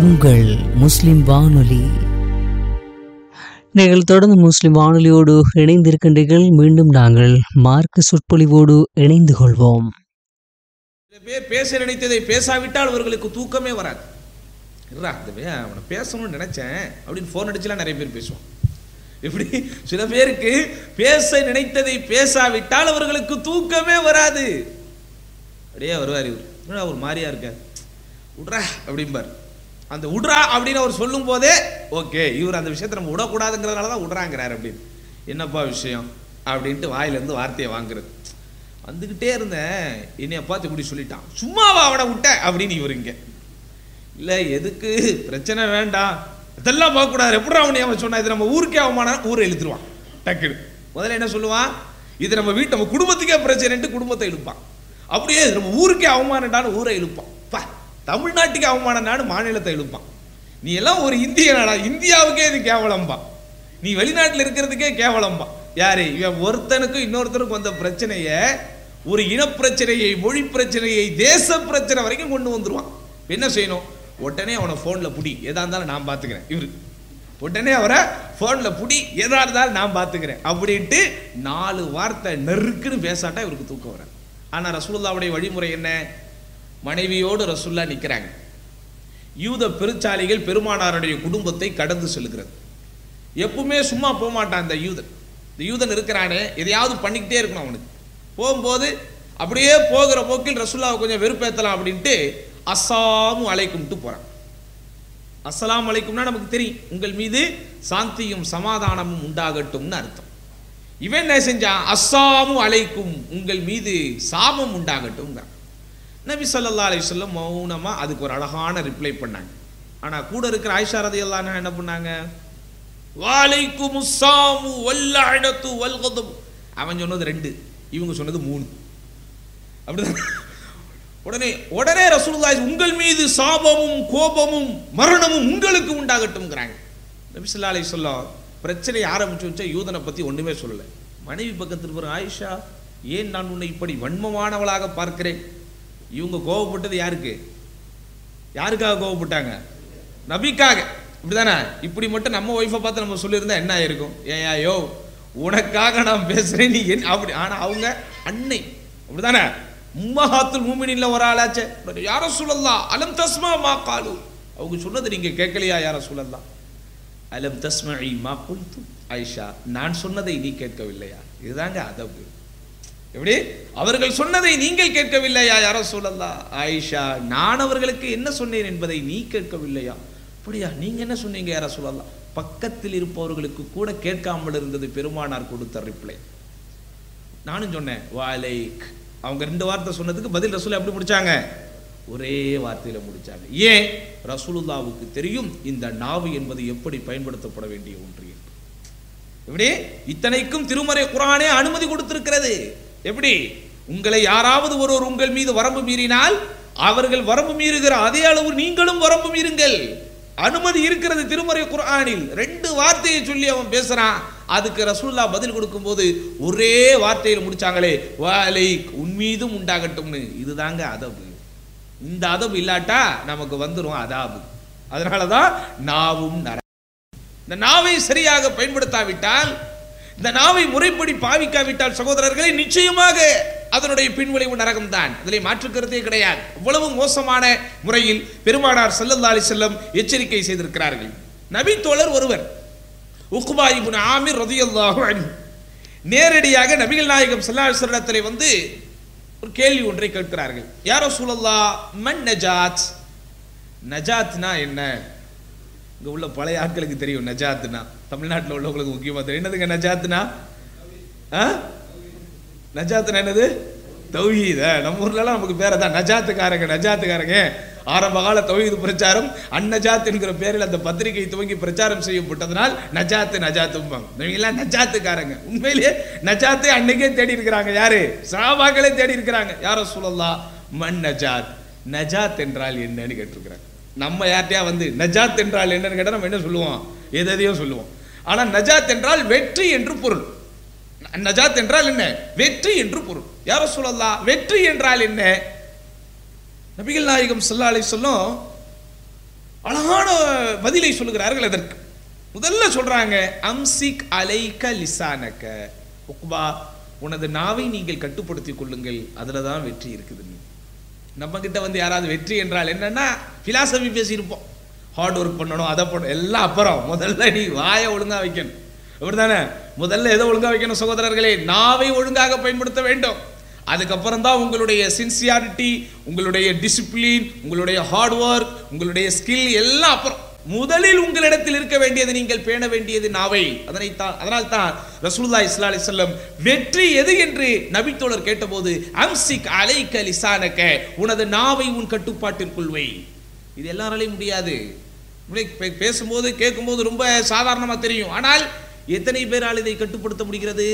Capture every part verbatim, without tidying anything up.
உங்கள் முஸ்லிம் வானொலி. நீங்கள் தொடர்ந்து முஸ்லிம் வானொலியோடு இணைந்திருக்கின்றீர்கள். மீண்டும் நாங்கள் மார்க்க சொற்பொழிவோடு இணைந்து கொள்வோம். பேச நினைத்ததை பேசாவிட்டால் அவர்களுக்கு தூக்கமே வராது. அவனை பேசணும்னு நினைச்சேன் அப்படின்னு போன் அடிச்சுலாம் நிறைய பேர் பேசுவான். இப்படி சில பேருக்கு பேச நினைத்ததை பேசாவிட்டால் அவர்களுக்கு தூக்கமே வராது. அப்படியே வருவார், இவர் ஒரு மாதிரியா இருக்க உட்ரா அப்படிம்பார். அந்த உட்ரா அப்படின்னு அவர் சொல்லும் போதே ஓகே, இவர் அந்த விஷயத்தை நம்ம விடக்கூடாதுங்கிறதுனால தான் விட்றாங்கிறார் அப்படின்னு. என்னப்பா விஷயம் அப்படின்ட்டு வாயிலேருந்து வார்த்தையை வாங்குறது. வந்துக்கிட்டே இருந்தேன், என்னைய பார்த்து இப்படி சொல்லிட்டான், சும்மாவா அவனை விட்ட அப்படின்னு இவர் இங்கே இல்லை, எதுக்கு பிரச்சனை வேண்டாம், இதெல்லாம் பார்க்கக்கூடாது, எப்படி அவனை அவன் சொன்னா இது நம்ம ஊருக்கே அவமானம், ஊரை இழுத்துருவான் டக்குன்னு. முதல்ல என்ன சொல்லுவான், இது நம்ம வீட்டு நம்ம குடும்பத்துக்கே பிரச்சனைன்ட்டு குடும்பத்தை இழுப்பான். அப்படியே நம்ம ஊருக்கே அவமானம்டான்னு ஊரை இழுப்பான். பா, தமிழ்நாட்டுக்கு அவமானம்டான்னு மாநிலத்தை இழுப்பான். நீ எல்லாம் ஒரு இந்தியனாடா, இந்தியாவுக்கே இது கேவலம்பா, நீ வெளிநாட்டில் இருக்கிறதுக்கே கேவலம்பா. யாரு இவன்? ஒருத்தனுக்கும் இன்னொருத்தனுக்கும் வந்த பிரச்சனைய ஒரு இனப்பிரச்சனையை, மொழி பிரச்சனையை, தேச பிரச்சனை வரைக்கும் கொண்டு வந்துருவான். என்ன செய்யணும்? உடனே அவனை போன்ல புடி, எதா இருந்தாலும் நான் பாத்துக்கிறேன். இவரு உடனே அவரை போன்ல புடி, எதா இருந்தாலும் நான் பாத்துக்கிறேன் அப்படின்ட்டு நாலு வார்த்தை நெருக்குன்னு பேசாட்டா இவருக்கு தூக்கம் வர. ஆனா ரசூலுல்லாவுடைய வழிமுறை என்ன? மனைவியோடு ரசூலுல்லா நிக்கிறாங்க. யூத பெருச்சாலிகள் பெருமானாருடைய குடும்பத்தை கடந்து செல்கிறது. எப்பவுமே சும்மா போக மாட்டான் இந்த யூதன். இந்த யூதன் இருக்கிறானே, எதையாவது பண்ணிக்கிட்டே இருக்கணும் அவனுக்கு. போகும்போது அப்படியே போகிற போக்கில் ரசூலுல்லாவை கொஞ்சம் வெறுப்பேற்றலாம் அப்படின்ட்டு அஸ்ஸலாமு அலைக்கும்ட்டு போறான். அஸ்ஸலாமு அலைக்கும்னா நமக்கு தெரியும், உங்கள் மீது சாந்தியும் சமாதானமும் உண்டாகட்டும்னு அர்த்தம். இவன் என்ன செஞ்சான்? அஸ்ஸலாமு அலைக்கும், உங்கள் மீது சாபம் உண்டாகட்டும். நபி ஸல்லல்லாஹு அலைஹி வஸல்லம் மௌனமா அதுக்கு ஒரு அழகான ரிப்ளை பண்ணாங்க. ஆனா கூட இருக்கிற ஆயிஷா ரலியல்லாஹு அன்ஹா என்ன பண்ணாங்க? வலைக்குமுஸ் ஸாமு வல்லஅனது வல்கதப். அவன் சொன்னது ரெண்டு, இவங்க சொன்னது மூணு. அப்படிதான். உடனே உடனே ரசூலுல்லாஹி உங்கள் மீது சாபமும் கோபமும் மரணமும் உங்களுக்கு உண்டாகட்டும்ங்கறாங்க. நபி ஸல்லல்லாஹு அலைஹி வஸல்லம் பிரச்சனை ஆரம்பிச்சு வச்ச யூதனை பத்தி ஒண்ணுமே சொல்லல. மனைவி பக்கத்துல போற ஆயிஷா, ஏன் நான் உன்னை இப்படி வன்மமானவளாக பார்க்கிறேன்? இவங்க கோபப்பட்டது யாருக்கு? யாருக்காக கோபப்பட்டாங்க? நபிக்காக. இப்படிதானே? இப்படி மட்டும் நம்ம ஒய்ஃபை பார்த்து நம்ம சொல்லியிருந்தா என்ன ஆயிருக்கும்? ஏயா யோ, உனக்காக நான் பேசுறேன் நீ என்ன அப்படி. ஆனா அவங்க அன்னை, அப்படிதானே? உம்மஹாத்துல் முஃமினீன்ல ஒரு ஆளாச்சே. யா ரசூலல்லாஹ் அலம் தஸ்மா மா காலு, அவங்க சொன்னது நீங்க கேட்கலையா யா ரசூலல்லாஹ்? அலம் தஸ்மஇ மா குல்து, ஆயிஷா நான் சொன்னதை நீ கேட்கவில்லையா? இதுதாங்க அதப்பு. எப்படி? அவர்கள் சொன்னதை நீங்கள் கேட்கவில்லையா யா ரசூலல்லாஹ்? ஆயிஷா நான் அவர்களுக்கு என்ன சொன்னேன் என்பதை நீ கேட்கவில்லையா? அப்படியா, நீங்க என்ன சொன்னீங்க யா ரசூலல்லாஹ்? பக்கத்தில் இருப்பவர்களுக்கு கூட கேட்காமல் இருந்தது பெருமானார் கொடுத்த ரிப்ளை. நானும் சொன்னேன் வாலைக். அவங்க ரெண்டு வார்த்தை சொன்னதுக்கு பதில் ரசூல் எப்படி முடிச்சாங்க? ஒரே வார்த்தையில முடிச்சாங்க. ஏன்? ரசூலுல்லாவுக்கு தெரியும் இந்த நாவு என்பது எப்படி பயன்படுத்தப்பட வேண்டிய ஒன்று என்று. எப்படி? இத்தனைக்கும் திருமறை குர்ஆனே அனுமதி கொடுத்திருக்கிறது. எப்படி? உங்களை யாராவது ஒருவர் உங்கள் மீது வரம்பு மீறினால் அவர்கள் வரம்பு மீறுகிற அதே அளவு நீங்களும் வரம்பு மீறுங்கள். அனுமதி இருக்கிறது திருமறை குர்ஆனில். ரெண்டு வார்த்தையை சொல்லி அவன் பேசுறான், அதுக்கு ரசூலுல்லாஹ் பதில் கொடுக்கும் போது ஒரே வார்த்தையில் முடிச்சாங்களே, வலைக் உன் மீதும் உண்டாகட்டும்னு. இதுதாங்க அதபு. இந்த அதபு இல்லாட்டா நமக்கு வந்துரும் அதாபு. அதனாலதான் நாவும் நர. இந்த நாவை சரியாக பயன்படுத்தாவிட்டால், இந்த நாவை முறைப்படி பாவிக்காவிட்டால் சகோதரர்களை நிச்சயமாக அதனுடைய பின்விளைவு நரகம் தான். இதில் மாற்றுக்கிறதே கிடையாது. அவ்வளவு மோசமான முறையில் பெருமானார் ஸல்லல்லாஹு அலைஹி வஸல்லம் எச்சரிக்கை செய்திருக்கிறார்கள். நபி தோழர் ஒருவர் உக்பா இப்னு ஆமிர் ரலியல்லாஹு அன்ஹு நேரடியாக நபிகள் நாயகம் ஸல்லல்லாஹு அலைஹி வஸல்லத்திலே வந்து ஒரு கேள்வி ஒன்றை கேட்கிறார்கள். யா ரசூலல்லாஹ் மன் நஜாத், நஜாத்னா என்ன? இங்க உள்ள பழைய ஆட்களுக்கு தெரியும் நஜாத்னா, தமிழ்நாட்டில் உள்ளவங்களுக்கு முக்கியமா தெரியும். என்னதுங்க நஜாத்னா? நஜாத்னா என்னது? தௌஹீத். நம்ம ஊர்ல எல்லாம் நமக்கு பேர தான் நஜாத்துக்காரங்க. நஜாத்துக்காரங்க ஆரம்ப கால தௌஹீத் பிரச்சாரம் அந்நஜாத் என்கிற பேரில் அந்த பத்திரிகை துவங்கி பிரச்சாரம் செய்யப்பட்டதனால் நஜாத்து நஜாத்தும்பாங்க. இவங்கெல்லாம் நஜாத்துக்காரங்க. உண்மையிலேயே நஜாத்தை அன்னைக்கே தேடி இருக்கிறாங்க. யாரு? சஹாபாக்களே தேடி இருக்கிறாங்க. யா ரசூலல்லாஹ் மன் நஜாத், நஜாத் என்றால் என்னன்னு கேட்டிருக்கிறாங்க. நம்ம யார்ட்டையா வந்து நஜாத் என்றால் என்னன்னு கேட்டால் நம்ம என்ன சொல்லுவோம்? எதையும் சொல்லுவோம். ஆனா நஜாத் என்றால் வெற்றி என்று பொருள். நஜாத் என்றால் என்ன? வெற்றி என்று பொருள். யா ரசூலல்லாஹ் வெற்றி என்றால் என்ன? நபிகள் நாயகம் ஸல்லல்லாஹு அலைஹி வஸல்லம் அழகான பதிலை சொல்லுகிறார்கள். அதற்கு முதல்ல சொல்றாங்க, அம்சிக் அலைக லிசானக, உக்பா உனது நாவை நீங்கள் கட்டுப்படுத்திக் கொள்ளுங்கள், அதுல தான் வெற்றி இருக்குது. நம்ம கிட்ட வந்து யாராவது வெற்றி என்றால் என்னன்னா பிலாசபி பேசியிருப்போம், ஹார்ட் ஒர்க் பண்ணணும், அதை பண்ணணும், எல்லாம் அப்புறம் முதல்ல நீ வாயை ஒழுங்கா வைக்கணும். அப்படித்தானே? முதல்ல எதை ஒழுங்கா வைக்கணும் சகோதரர்களே? நாவை ஒழுங்காக பயன்படுத்த வேண்டும். அதுக்கப்புறம் தான் உங்களுடைய சின்சியாரிட்டி, உங்களுடைய டிசிப்ளின், உங்களுடைய ஹார்ட் ஒர்க், உங்களுடைய ஸ்கில் எல்லாம் அப்புறம். முதலில் உங்களிடத்தில் இருக்க வேண்டியது, நீங்கள் பேண வேண்டியது நாவை. அதனை தான் அதனால் தான் ரசூலுல்லாஹி ஸல்லல்லாஹு அலைஹி வஸல்லம் வெற்றி எது என்று நபித்தோழர் கேட்டபோது அம்சிக் அலைக லிசானக, உனது நாவை உன் கட்டுப்பாட்டிற்குள் வை. இது எல்லாராலையும் முடியாது. பேசும்போது கேட்கும்போது ரொம்ப சாதாரணமா தெரியும். ஆனால் எத்தனை பேரால் இதை கட்டுப்படுத்த முடிகிறது?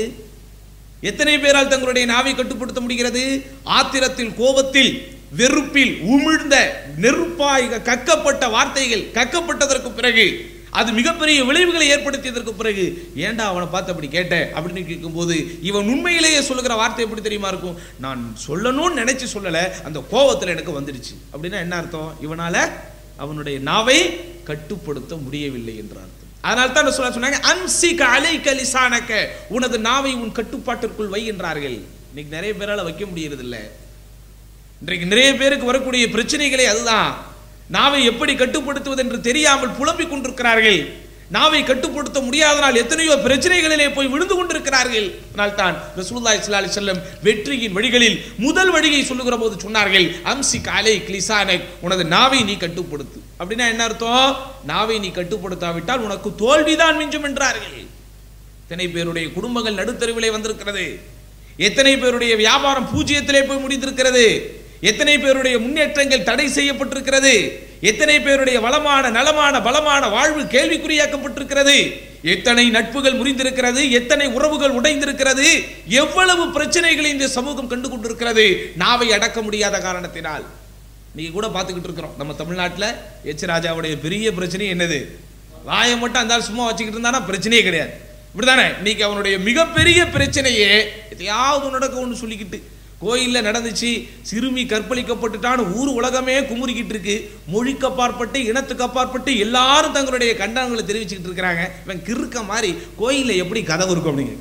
எத்தனை பேரால் தங்களுடைய நாவை கட்டுப்படுத்த முடிகிறது? ஆத்திரத்தில், கோபத்தில், வெறுப்பில் உமிழ்ந்த நெருப்பாய் கக்கப்பட்ட வார்த்தைகள், கக்கப்பட்டதற்கு பிறகு அது மிகப்பெரிய விளைவுகளை ஏற்படுத்தியதற்கு பிறகு, ஏண்டா அவனை பார்த்து அப்படி கேட்ட அப்படின்னு கேட்கும்போது இவன் உண்மையிலேயே சொல்லுகிற வார்த்தை எப்படி தெரியுமா இருக்கும்? நான் சொல்லணும்னு நினைச்சு சொல்லல, அந்த கோபத்தில் எனக்கு வந்துடுச்சு. அப்படின்னா என்ன அர்த்தம்? இவனால அவனுடைய நாவை கட்டுப்படுத்த முடியவில்லை என்ற அர்த்தம். அதனால தான் ரசூலுல்லாஹ் சொன்னாங்க, அம்சிக அலைக லிசானக, உனது நாவை உன் கட்டுப்பாட்டிற்குள் வை என்றார்கள். இன்னைக்கு நிறைய பேரால வைக்க முடியறது இல்லை. இன்றைக்கு நிறைய பேருக்கு வரக்கூடிய பிரச்சனைகளே அதுதான். நாவை எப்படி கட்டுப்படுத்துவது என்று தெரியாமல் புலம்பிக் கொண்டிருக்கிறார்கள். நாவை கட்டுப்படுத்த முடியாதனால் எத்தனையோ பிரச்சனைகளிலே போய் விழுந்து கொண்டிருக்கிறார்கள். அதனால் தான் ரசூலுல்லாஹி ஸல்லல்லாஹு அலைஹி வஸல்லம் வெற்றியின் வழிகளில் முதல் வழியை சொல்லுகிற போது சொன்னார்கள், அம்சிக் அலைக் லிசானக், உனது நாவை நீ கட்டுப்படுத்து. அப்படின்னா என்ன அர்த்தம்? நாவை நீ கட்டுப்படுத்தாவிட்டால் உனக்கு தோல்விதான் மிஞ்சும் என்றார்கள். எத்தனை பேருடைய குடும்பங்கள் நடுத்தருவிலே வந்திருக்கிறது, எத்தனை பேருடைய வியாபாரம் பூஜ்ஜியத்திலே போய் முடிந்திருக்கிறது, எத்தனை பேருடைய முன்னேற்றங்கள் தடை செய்யப்பட்டிருக்கிறது, எத்தனை பேருடைய வளமான நலமான பலமான வாழ்வு கேள்விக்குறியாக்கப்பட்டிருக்கிறது, எத்தனை நட்புகள் முறிந்திருக்கிறது, எத்தனை உறவுகள் உடைந்திருக்கிறது, எவ்வளவு பிரச்சனைகளை இந்த சமூகம் கண்டு கொண்டிருக்கிறது நாவை அடக்க முடியாத காரணத்தினால். நீங்க கூட பார்த்துக்கிட்டு இருக்கிறோம், நம்ம தமிழ்நாட்டில் எச் ராஜாவுடைய பெரிய பிரச்சனை என்னது? வாயை மட்டும் அந்த சும்மா வச்சுக்கிட்டு இருந்தானா பிரச்சனையே கிடையாது. இப்படிதானே? இன்னைக்கு அவனுடைய மிகப்பெரிய பிரச்சனையே எதையாவது நடக்க ஒன்று சொல்லிக்கிட்டு, கோயிலில் நடந்துச்சு, சிறுமி கற்பழிக்கப்பட்டுட்டான்னு ஊர் உலகமே குமுறிக்கிட்டு இருக்கு, மொழிக்கு அப்பாற்பட்டு இனத்துக்கு அப்பாற்பட்டு எல்லாரும் தங்களுடைய கண்டனங்களை தெரிவிச்சுக்கிட்டு இருக்கிறாங்க. இவன் கிறுக்க மாதிரி கோயிலில் எப்படி கதவு இருக்கும் அப்படிங்க,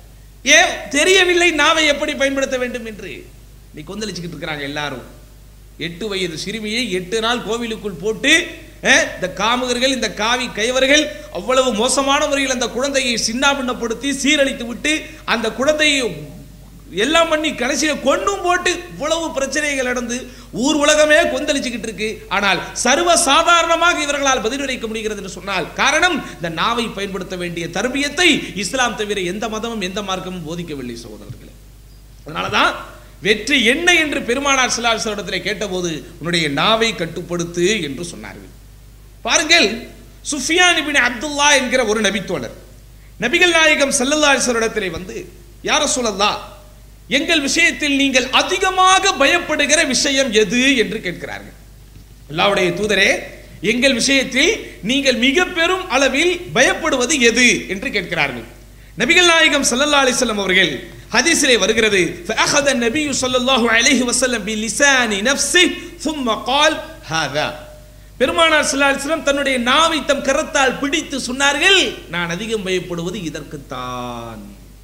ஏன் தெரியவில்லை நாவை எப்படி பயன்படுத்த வேண்டும் என்று நீ கொந்தளிச்சுக்கிட்டு இருக்கிறாங்க எல்லாரும். எட்டு வயது சிறுமியை எட்டு நாள் கோவிலுக்குள் போட்டு இந்த காமுகர்கள், இந்த காவி கைவர்கள் அவ்வளவு மோசமான முறையில் அந்த குழந்தையை சின்னாபின்னப்படுத்தி சீரழித்து விட்டு அந்த குழந்தையை எல்லாம் பண்ணி கடைசியை கொண்டும் போட்டு இவ்வளவு பிரச்சனைகள் நடந்து ஊர் உலகமே கொந்தளிச்சுக்கிட்டு இருக்கு. ஆனால் சர்வ சாதாரணமாக இவர்களால் பதிலளிக்க முடிகிறது என்று சொன்னால் காரணம், இந்த நாவை பயன்படுத்த வேண்டிய தர்பியத்தை இஸ்லாம் தவிர எந்த மதமும் எந்த மார்க்கமும் போதிக்கவில்லை சகோதரர்களே. அதனாலதான் வெற்றி என்ன என்று பெருமானார் ஸல்லல்லாஹு அலைஹி வஸல்லம் கேட்டபோது உன்னுடைய நாவை கட்டுப்படுத்து என்று சொன்னார்கள். பாருங்கள், சுஃபியான் இப்னு அப்துல்லா என்கிற ஒரு நபித்தோழர் நபிகள் நாயகம் ஸல்லல்லாஹு அலைஹி வஸல்லம் வந்து, யா ரசூலல்லாஹ், எங்கள் விஷயத்தில் நீங்கள் அதிகமாக பயப்படுகிற விஷயம் எது என்று கேட்கிறார்கள். அல்லாஹ்வுடைய தூதரே, எங்கள் விஷயத்தில் நீங்கள் மிக பெரும் அளவில் பயப்படுவது எது என்று கேட்கிறார்கள். நபிகள் நாயகம் ஸல்லல்லாஹு அலைஹி வஸல்லம் அவர்கள் ஹதீஸிலே வருகிறது, ஃபஅഖத النبي ஸல்லல்லாஹு அலைஹி வஸல்லம் பிலிசானி நஃப்ஸிஹி ثم قال هذا. பெருமானார் ஸல்லல்லாஹு அலைஹி வஸல்லம் தன்னுடைய நாவை தம் கரத்தால் பிடித்து சொன்னார்கள், நான் அதிகம் பயப்படுவது இதற்குத்தான்.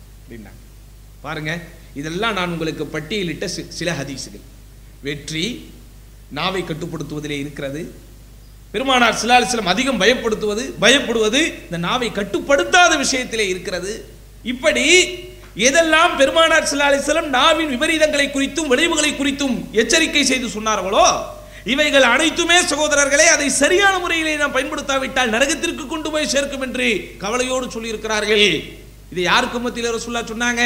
பாருங்க, இதெல்லாம் நான் உங்களுக்கு பட்டியலிட்ட சில ஹதீஸுகள். வெற்றி நாவை கட்டுப்படுத்துவதிலே இருக்கிறது. பெருமானார் ஸல்லல்லாஹு அலைஹி வஸல்லம் அதிகம் பயப்படுத்துவது பயப்படுவது இந்த நாவை கட்டுப்படுத்தாத விஷயத்திலே இருக்கிறது. இப்படி எதெல்லாம் பெருமானார் ஸல்லல்லாஹு அலைஹி வஸல்லம் நாவின் விபரீதங்களை குறித்தும் விளைவுகளை குறித்தும் எச்சரிக்கை செய்து சொன்னார்களோ, இவைகள் அனைத்துமே சகோதரர்களே அதை சரியான முறையிலே நாம் பயன்படுத்தாவிட்டால் நரகத்திற்கு கொண்டு போய் சேர்க்கும் என்று கவலையோடு சொல்லி இருக்கிறார்கள். இதை யாருக்கு மத்தியில் ரசூலுல்லாஹ் சொன்னாங்க?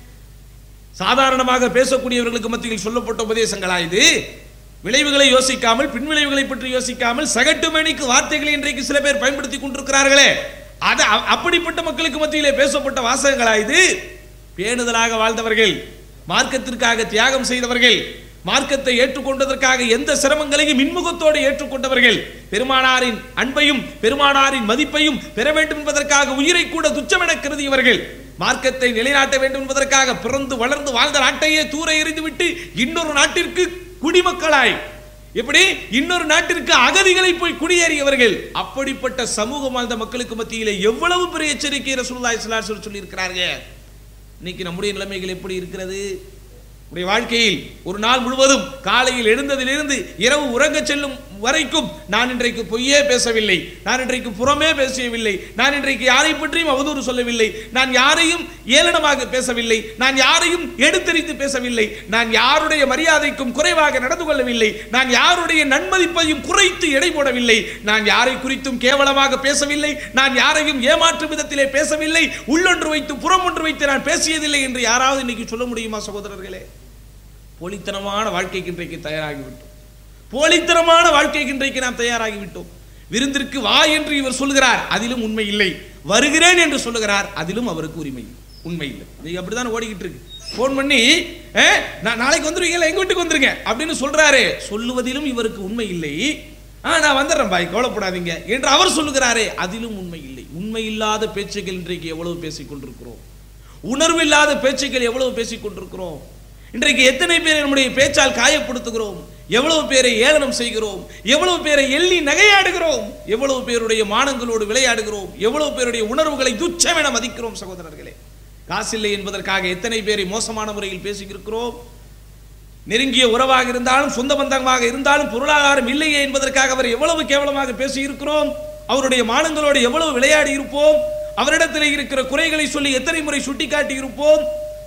சாதாரணமாக பேசக்கூடியவர்களுக்கு மத்தியில் சொல்லப்பட்ட உபதேசங்களா இது? விளைவுகளை யோசிக்காமல், பின் விளைவுகளை பற்றி யோசிக்காமல் சகட்டுமணிக்கு வார்த்தைகளை இன்றைக்கு சில பேர் பயன்படுத்தி கொண்டிருக்கிறார்களே, அது அப்படிப்பட்ட மக்களுக்கு மத்தியிலே பேசப்பட்ட வாசகங்களா இது? பேணுதலாக வாழ்ந்தவர்கள், மார்க்கத்திற்காக தியாகம் செய்தவர்கள், மார்க்கத்தை ஏற்றுக்கொண்டதற்காக எந்த சிரமங்களையும் இன்முகத்தோடு ஏற்றுக்கொண்டவர்கள், பெருமானாரின் அன்பையும் பெருமானாரின் மதிப்பையும் பெற வேண்டும் என்பதற்காக உயிரை கூட துச்சமென கருதியவர்கள், மார்க்கத்தை நிலைநாட்ட வேண்டும் என்பதற்காக பிறந்து வளர்ந்து வாழ்ந்த நாட்டையே தூர எறிந்துவிட்டு இன்னொரு நாட்டிற்கு குடிமக்களாய் எப்படி இன்னொரு நாட்டிற்கு அகதிகளை போய் குடியேறியவர்கள். அப்படிப்பட்ட சமூகம் வாழ்ந்த மக்களுக்கு மத்தியிலே எவ்வளவு பெரிய எச்சரிக்கை ரசூலுல்லாஹி ஸல்லல்லாஹு அலைஹி வஸல்லம் சொல்லி இருக்கிறார்கள். இன்னைக்கு நம்முடைய நிலைமைகள் எப்படி இருக்கிறது? நம்முடைய வாழ்க்கையில் ஒரு நாள் முழுவதும் காலையில் எழுந்ததிலிருந்து இரவு உறங்க செல்லும் வரைக்கும் நான் இன்றைக்கு பொய்யே பேசவில்லை, நான் இன்றைக்கு புறமே பேசவில்லை, நான் இன்றைக்கு யாரை பற்றியும் அவதூறு சொல்லவில்லை, நான் யாரையும் ஏளனமாக பேசவில்லை, நான் யாரையும் எடுத்தெறிந்து பேசவில்லை, நான் யாருடைய மரியாதைக்கும் குறைவாக நடந்து கொள்ளவில்லை, நான் யாருடைய நன்மதிப்பையும் குறைத்து எடை போடவில்லை, நான் யாரை குறித்தும் கேவலமாக பேசவில்லை, நான் யாரையும் ஏமாற்றும் விதத்திலே பேசவில்லை, உள்ளொன்று வைத்து புறம் ஒன்று வைத்து நான் பேசியதில்லை என்று யாராவது இன்னைக்கு சொல்ல முடியுமா சகோதரர்களே? போலித்தனமான வாழ்க்கைக்கு இன்றைக்கு தயாராகிவிட்டோம். போலித்தனமான வாழ்க்கைக்கு இன்றைக்கு நாம் தயாராகிவிட்டோம். விருந்திற்கு வா என்று இவர் சொல்கிறார், அதிலும் உண்மை இல்லை. வருகிறேன் என்று சொல்லுகிறார், அதிலும் அவருக்கு உரிமை உண்மை இல்லை. நீங்க அப்படிதான் ஓடிக்கிட்டு இருக்கு. போன் பண்ணி நான் நாளைக்கு வந்துருவீங்க, எங்க வீட்டுக்கு வந்துருங்க அப்படின்னு சொல்றாரு. சொல்லுவதிலும் இவருக்கு உண்மை இல்லை. நான் வந்துடுறேன் பாய், கவலைப்படாதீங்க என்று அவர் சொல்லுகிறாரே, அதிலும் உண்மை இல்லை. உண்மை இல்லாத பேச்சுக்கள் இன்றைக்கு எவ்வளவு பேசிக் கொண்டிருக்கிறோம். உணர்வு இல்லாத பேச்சுக்கள் எவ்வளவு பேசிக் கொண்டிருக்கிறோம். இன்றைக்கு எத்தனை பேரை நம்முடைய பேச்சால் காயப்படுத்துகிறோம், எவ்வளவு பேரை ஏளனம் செய்கிறோம், எவ்வளவு பேரை எள்ளி நகையாடுகிறோம், எவ்வளவு பேருடைய மானங்களோடு விளையாடுகிறோம், எவ்வளவு பேருடைய உணர்வுகளை துச்சமென மதிக்கிறோம். சகோதரர்களே, காசில்லை என்பதற்காக எத்தனை பேரை மோசமான முறையில் பேசியிருக்கிறோம். நெருங்கிய உறவாக இருந்தாலும் சொந்த பந்தமாக இருந்தாலும் பொருளாதாரம் இல்லையே என்பதற்காக அவர் எவ்வளவு கேவலமாக பேசியிருக்கிறோம். அவருடைய மானங்களோடு எவ்வளவு விளையாடி இருப்போம். அவரிடத்தில் இருக்கிற குறைகளை சொல்லி எத்தனை முறை சுட்டிக்காட்டி இருப்போம்.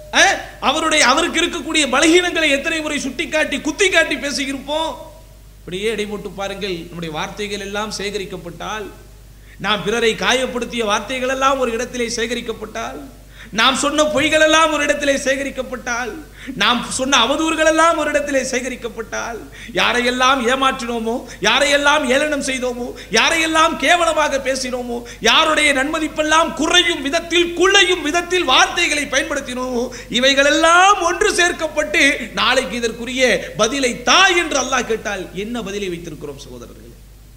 அவருடைய அவருக்கு இருக்கக்கூடிய பலகீனங்களை எத்தனை முறை சுட்டிக்காட்டி குத்தி காட்டி பேசியிருப்போம். அப்படியே எடை போட்டு பாருங்கள். நம்முடைய வார்த்தைகள் எல்லாம் சேகரிக்கப்பட்டால், நாம் பிறரை காயப்படுத்திய வார்த்தைகள் எல்லாம் ஒரு இடத்திலே சேகரிக்கப்பட்டால், நாம் சொன்ன பொய்கள் எல்லாம் ஒரு இடத்திலே சேகரிக்கப்பட்டால், நாம் சொன்ன அவதூறுகள் எல்லாம் ஒரு இடத்திலே சேகரிக்கப்பட்டால், யாரையெல்லாம் ஏமாற்றினோமோ, யாரையெல்லாம் ஏளனம் செய்தோமோ, யாரையெல்லாம் கேவலமாக பேசினோமோ, யாருடைய நன்மதிப்பெல்லாம் குறையும் விதத்தில் குள்ளையும் விதத்தில் வார்த்தைகளை பயன்படுத்தினோமோ, இவைகள் எல்லாம் ஒன்று சேர்க்கப்பட்டு நாளைக்கு இதற்குரிய பதிலை தா என்று அல்லாஹ் கேட்டால் என்ன பதிலை வைத்திருக்கிறோம் சகோதரர்களே?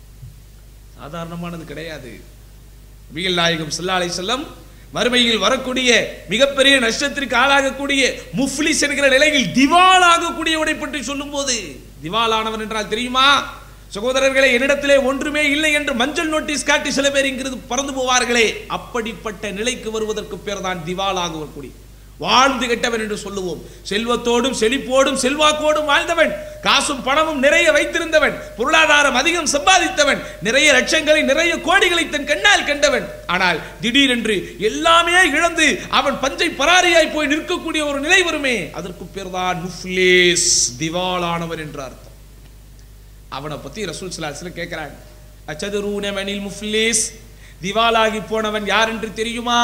சாதாரணமானது கிடையாது. நபிகள் நாயகம் ஸல்லல்லாஹு அலைஹி வஸல்லம் மறுமையில் வரக்கூடிய மிகப்பெரிய நஷ்டத்திற்கு ஆளாகக்கூடிய முஃப்லிஸ் என்கிற நிலையில் திவாலாகக்கூடியவனை பற்றி சொல்லும் போது, திவாலானவன் என்றால் தெரியுமா சகோதரர்களே? என்னிடத்திலே ஒன்றுமே இல்லை என்று மஞ்சள் நோட்டீஸ் காட்டி சில பேர் இங்கிருந்து பறந்து போவார்களே, அப்படிப்பட்ட நிலைக்கு வருவதற்கு பேர் தான் திவாலாகக்கூடிய வாழ்ந்து கெட்டவன் என்று சொல்லுவோம். செல்வத்தோடும் செழிப்போடும் செல்வாக்கோடும் வாழ்ந்தவன், காசும் பணமும் நிறைய வைத்திருந்தவன், பொருளாதாரம் அதிகம் சம்பாதித்தவன், நிறைய லட்சங்களை நிறைய கோடிகளை தன் கண்ணால் கண்டவன். ஆனால் திடீரென்று எல்லாமே இழந்து அவன் பஞ்சை பராரியாய் போய் நிற்கக்கூடிய ஒரு நிலை வருமே, அதற்கு பேர் தான் முஃப்லிஸ், திவாலானவன் என்ற அர்த்தம். அவனை பத்தி ரசூல் ஸல்லல்லாஹு அலைஹி வஸல்லம் கேட்கிறாங்க, அச்சதுரூன மனில் முஃப்லிஸ், திவாலாகி போனவன் யார் என்று தெரியுமா?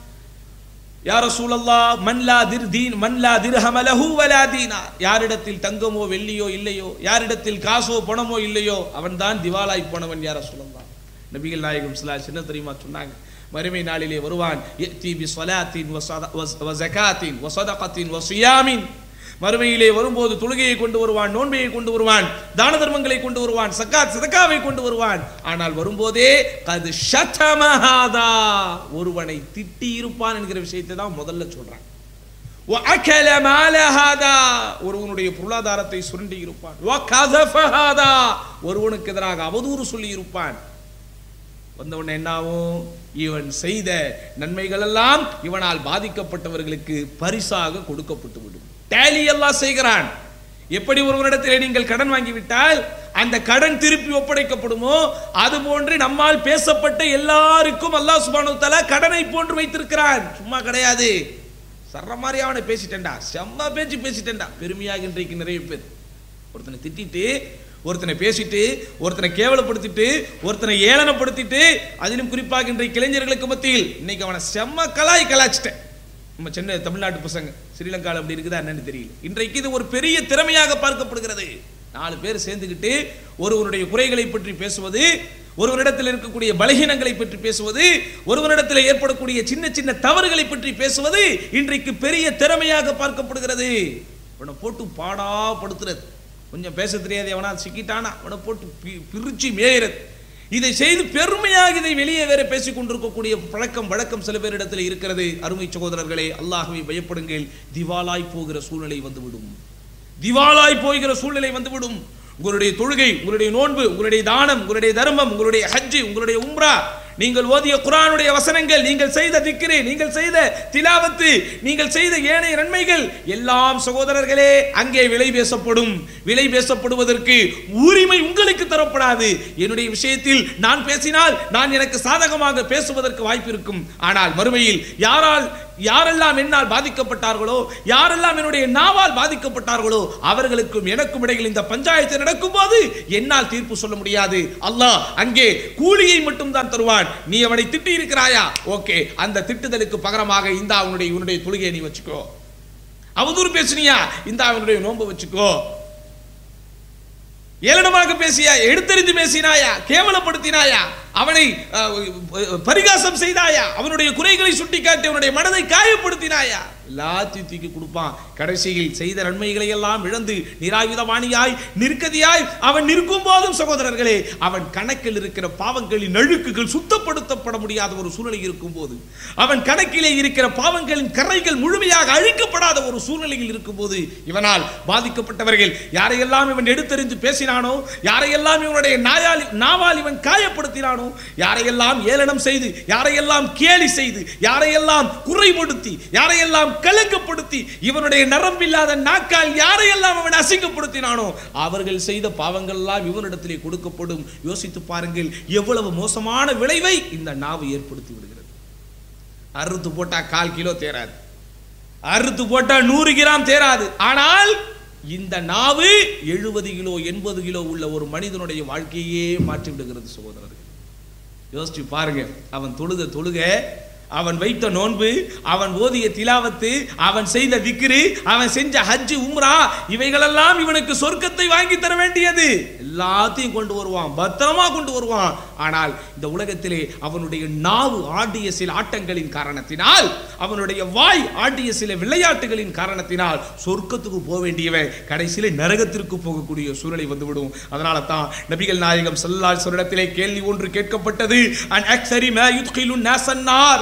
யா ரசூலல்லாஹ், மன் லா திர்தீன் மன் லா திர்ஹம லஹு வலா தீனார், யாரிடத்தில் தங்கமோ வெள்ளியோ இல்லையோ, யாரிடத்தில் காசோ பணமோ இல்லையோ அவன்தான் திவாலாய் போனவன் யா ரசூலல்லாஹ். நபிகள் நாயகம் ஸல்லல்லாஹு அலைஹி வஸல்லம் தெரியுமா சொன்னாங்க, மறுமை நாளிலே வருவான், யதி பி ஸலாத்தின் வ ஸகாத்தின் வ ஸதகத்தின் வ ஸியாமின், மறுமையிலே வரும்போது தொழுகையை கொண்டு வருவான், நோன்பையை கொண்டு வருவான், தான தர்மங்களை கொண்டு வருவான், சக்காத் சதகாவை கொண்டு வருவான். ஆனால் வரும்போதே கது ஷதமஹாதா, ஒருவனை திட்டி இருப்பான் என்கிற விஷயத்தை தான் முதல்ல சொல்றான். வ அகல மாலஹாதா, ஒருவனுடைய பொருளாதாரத்தை சுரண்டி இருப்பான். வ கஸஃபஹாதா, ஒருவனுக்கு எதிராக அவதூறு சொல்லி இருப்பான். வந்தவன் என்னாவும், இவன் செய்த நன்மைகள் எல்லாம் இவனால் பாதிக்கப்பட்டவர்களுக்கு பரிசாக கொடுக்கப்பட்டு விடும். டேலி அல்லாஹ் செய்கிறான். எப்படி ஒருவரிடத்தில் நீங்கள் கடன் வாங்கிவிட்டால் அந்த கடன் திருப்பி ஒப்படைக்கப்படுமோ, அது போன்று நம்மால் பேசப்பட்ட எல்லாருக்கும் அல்லாஹ் சுப்ஹானஹு வ தஆலா கடனை போன்று வைத்திருக்கிறான். சும்மா கிடையாது, சர்ற மாதிரி அவனை பேசிட்டேன்டா, செம்ம பேச்சு பேசிட்டேன்டா, பெருமையாக இன்றைக்கு நிறைய பேர் ஒருத்தனை திட்டிட்டு, ஒருத்தனை பேசிட்டு, ஒருத்தனை கேவலப்படுத்திட்டு, ஒருத்தனை ஏளனப்படுத்திட்டு, அதிலும் குறிப்பாக இன்றைக்கு இளைஞர்களுக்கு மத்தியில் இன்னைக்கு அவனை செம்ம கலாய் கலாச்சிட்டேன். நம்ம சென்னை தமிழ்நாட்டு பசங்க ஸ்ரீலங்காவில் அப்படி இருக்குதா என்னன்னு தெரியல. இன்றைக்கு இது ஒரு பெரிய திறமையாக பார்க்கப்படுகிறது. நாலு பேர் சேர்ந்துக்கிட்டு ஒருவருடைய குறைகளை பற்றி பேசுவது, ஒருவரிடத்தில் இருக்கக்கூடிய பலகீனங்களை பற்றி பேசுவது, ஒருவரிடத்தில் ஏற்படக்கூடிய சின்ன சின்ன தவறுகளை பற்றி பேசுவது இன்றைக்கு பெரிய திறமையாக பார்க்கப்படுகிறது. அவனை போட்டு பாடா படுத்துறது, கொஞ்சம் பேச தெரியாது எவனா சிக்கிட்டானா அவனை போட்டு பிரிச்சு மேயிறது, இதை செய்து பெருமையாக இதை வெளியே வேற பேசிக் கொண்டிருக்கக்கூடிய பழக்கம் வழக்கம் சில பேரிடத்தில் இருக்கிறது. அருமை சகோதரர்களே, அல்லாஹ்வை பயப்படுங்கள். திவாலாய் போகிற சூழ்நிலை வந்துவிடும், திவாலாய் போகிற சூழ்நிலை வந்துவிடும். உங்களுடைய தொழுகை, உங்களுடைய நோன்பு, உங்களுடைய தானம், உங்களுடைய தர்மம், உங்களுடைய ஹஜ், உங்களுடைய உம்ரா, நீங்கள் ஓதிய குர்ஆனுடைய வசனங்கள், நீங்கள் செய்த திக்ரு, நீங்கள் செய்த திலாவத்து, நீங்கள் செய்த ஏனைய நன்மைகள் எல்லாம் சகோதரர்களே அங்கே விலை பேசப்படும். விலை பேசப்படுவதற்கு உரிமை உங்களுக்கு தரப்படாது. என்னுடைய விஷயத்தில் நான் பேசினால் நான் எனக்கு சாதகமாக பேசுவதற்கு வாய்ப்பு இருக்கும். ஆனால் மறுமையில் யாரால் யாரெல்லாம் என்னால் பாதிக்கப்பட்டார்களோ, யாரெல்லாம் என்னுடைய நாவால் பாதிக்கப்பட்டார்களோ அவர்களுக்கும் எனக்கும் இடையில் இந்த பஞ்சாயத்து நடக்கும் போது என்னால் தீர்ப்பு சொல்ல முடியாது. அல்லாஹ் அங்கே கூலியை மட்டும் தான் தருவான். நீ அவனை திட்டி இருக்கிறாயா, ஓகே, அந்த திட்டுதலுக்கு பகரமாக இந்த அவனுடைய உன்னுடைய தொழுகையை நீ வச்சுக்கோ. அவதூறு பேசினியா, இந்த அவனுடைய நோன்பு வச்சுக்கோ. ஏளனமாக பேசியா, எடுத்தறிந்து பேசினாயா, கேவலப்படுத்தினாயா, அவனை பரிகாசம் செய்தாயா, அவனுடைய குறைகளை சுட்டிக்காட்டி அவனுடைய மனதை காயப்படுத்தினாயா, எல்லாத்தையும் தூக்கி கொடுப்பான். கடைசியில் செய்த நன்மைகளை எல்லாம் இழந்து நிராயுதமானியாய் நிற்கதியாய் அவன் நிற்கும் போதும் சகோதரர்களே அவன் கணக்கில் இருக்கிற பாவங்களின் அழுக்குகள் சுத்தப்படுத்தப்பட முடியாத ஒரு சூழ்நிலை இருக்கும் போது, அவன் கணக்கிலே இருக்கிற பாவங்களின் கரைகள் முழுமையாக அழிக்கப்படாத ஒரு சூழ்நிலையில் இருக்கும் போது, இவனால் பாதிக்கப்பட்டவர்கள் யாரையெல்லாம் இவன் எடுத்தறிந்து பேசினானோ, யாரையெல்லாம் இவனுடைய நாயால் நாவால் இவன் காயப்படுத்தினானோ, யாரையெல்லாம் ஏளனம் செய்து, யாரையெல்லாம் கேலி செய்து, யாரையெல்லாம் குறைபடுத்தி, யாரையெல்லாம் கலங்கப்படுத்தி, இவனுடைய நரம்பில்லாத நாக்கால் யாரையெல்லாம் அவன் அசிங்கப்படுத்தினானோ அவர்கள் செய்த பாவங்கள் எல்லாம் இவனிடத்திலே கொடுக்கப்படும். யோசித்து பாருங்கள், எவ்வளவு மோசமான விளைவை இந்த நாவு ஏற்படுத்தி விடுகிறது. அறுத்து போட்டா கால் கிலோ தேராது, அறுத்து போட்டா நூறு கிராம் தேராது. ஆனால் இந்த நாவு எழுபது கிலோ எண்பது கிலோ உள்ள ஒரு மனிதனுடைய வாழ்க்கையே மாற்றி விடுகிறது சகோதரர்கள். யோசிச்சு பாருங்க, அவன் தொழுத தொழுக, அவன் வைத்த நோன்பு, அவன் ஓதிய திலாவத்து, அவன் செய்த திக்ரு, அவன் செஞ்ச ஹஜ் உம்ரா, இவைகளெல்லாம் இவனுக்கு சொர்க்கத்தை வாங்கி தர வேண்டியது. எல்லாத்தையும் கொண்டு வருவான், பத்திரமா கொண்டு வருவான். ஆனால் இந்த உலகத்திலே அவனுடைய நாவு ஆடிய சில ஆட்டங்களின் காரணத்தினால், அவனுடைய வாய் ஆடிய சில விளையாட்டுகளின் காரணத்தினால் சொர்க்கத்துக்கு போக வேண்டியவன் கடைசியிலே நரகத்திற்கு போகக்கூடிய சூழ்நிலை வந்துவிடும். அதனால தான் நபிகள் நாயகம் ஸல்லல்லாஹு அலைஹி வஸல்லம் கேள்வி ஒன்று கேட்கப்பட்டது, அன் அக்ஸரி மா யுத்கிலுன் நாஸன்னார்,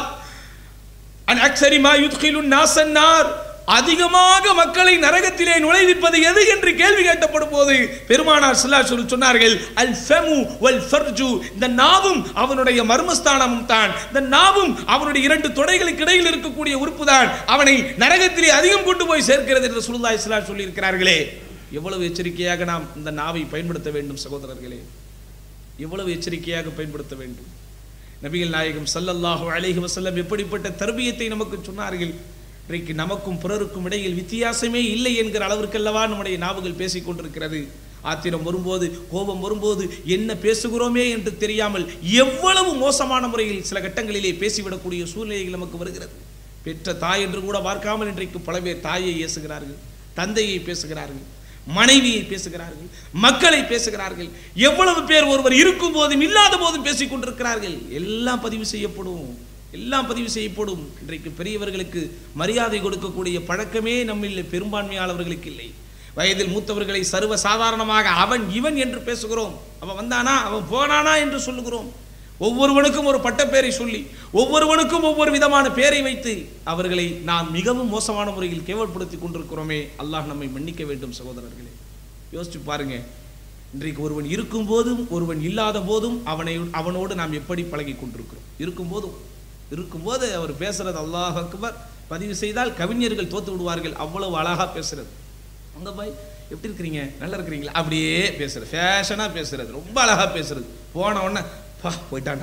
அன் அக்ஸரி மா யுத்கிலுன் நாஸன்னார், அதிகமாக மக்களை நரகத்திலே நுழைவிப்பது எது என்று கேள்வி கேட்கப்படும் போது பெருமானார் ஸல்லல்லாஹு அலைஹி வஸல்லம் சொன்னார்கள், அல் ஃபமு வல் ஃபர்ஜு, இந்த நாவும் அவனுடைய மர்மஸ்தானமும் தான், இந்த நாவும் அவனுடைய இரண்டு தொடைகளுக்கு இடையில் இருக்கக்கூடிய உறுப்பு தான் அவனை நரகத்திலே அதிகம் கொண்டு போய் சேர்க்கிறது என்று ரசூலுல்லாஹி ஸல்லல்லாஹு அலைஹி வஸல்லம் சொல்லி இருக்கிறார்களே. எவ்வளவு எச்சரிக்கையாக நாம் இந்த நாவை பயன்படுத்த வேண்டும் சகோதரர்களே, எவ்வளவு எச்சரிக்கையாக பயன்படுத்த வேண்டும். நபிகள் நாயகம் ஸல்லல்லாஹு அலைஹி வஸல்லம் எப்படிப்பட்ட தர்பியத்தை நமக்கு சொன்னார்கள். இன்றைக்கு நமக்கும் பிறருக்கும் இடையில் வித்தியாசமே இல்லை என்கிற அளவிற்கல்லவா நம்முடைய நாவுகள் பேசிக் கொண்டிருக்கிறது. ஆத்திரம் வரும்போது, கோபம் வரும்போது என்ன பேசுகிறோமே என்று தெரியாமல் எவ்வளவு மோசமான முறையில் சில கட்டங்களிலே பேசிவிடக்கூடிய சூழ்நிலைகள் நமக்கு வருகிறது. பெற்ற தாய் என்று கூட பார்க்காமல் இன்றைக்கு பல பேர் தாயை ஏசுகிறார்கள், தந்தையை பேசுகிறார்கள், மனைவியை பேசுகிறார்கள், மக்களை பேசுகிறார்கள். எவ்வளவு பேர் ஒருவர் இருக்கும் போதும் இல்லாத போதும் பேசிக் கொண்டிருக்கிறார்கள். எல்லாம் பதிவு செய்யப்படும், எல்லாம் பதிவு செய்யப்படும். இன்றைக்கு பெரியவர்களுக்கு மரியாதை கொடுக்கக்கூடிய பழக்கமே நம்மில் பெரும்பான்மையாளர்களுக்கு இல்லை. வயதில் மூத்தவர்களை சர்வ சாதாரணமாக அவன் இவன் என்று பேசுகிறோம். அவன் வந்தானா, அவன் போனானா என்று சொல்லுகிறோம். ஒவ்வொருவனுக்கும் ஒரு பட்டப்பேரை சொல்லி, ஒவ்வொருவனுக்கும் ஒவ்வொரு விதமான பேரை வைத்து அவர்களை நாம் மிகவும் மோசமான முறையில் கேவலப்படுத்தி கொண்டிருக்கிறோமே. அல்லாஹ் நம்மை மன்னிக்க வேண்டும் சகோதரர்களே. யோசிச்சு பாருங்க, இன்றைக்கு ஒருவன் இருக்கும் போதும் ஒருவன் இல்லாத போதும் அவனை அவனோடு நாம் எப்படி பழகி கொண்டிருக்கிறோம். இருக்கும் போதும் இருக்கும்போது அவர் பேசுறது அல்லாஹ் அக்பர் பதிவு செய்தால் கவிஞர்கள் தோத்து விடுவார்கள். அவ்வளவு அழகா பேசுறது. அங்க பாய் எப்படி இருக்கிறீங்க, நல்லா இருக்கிறீங்களா, அப்படியே பேசுறது, ஃபேஷனா பேசுறது, ரொம்ப அழகா பேசுறது. போன உடனே பா போயிட்டான்டா,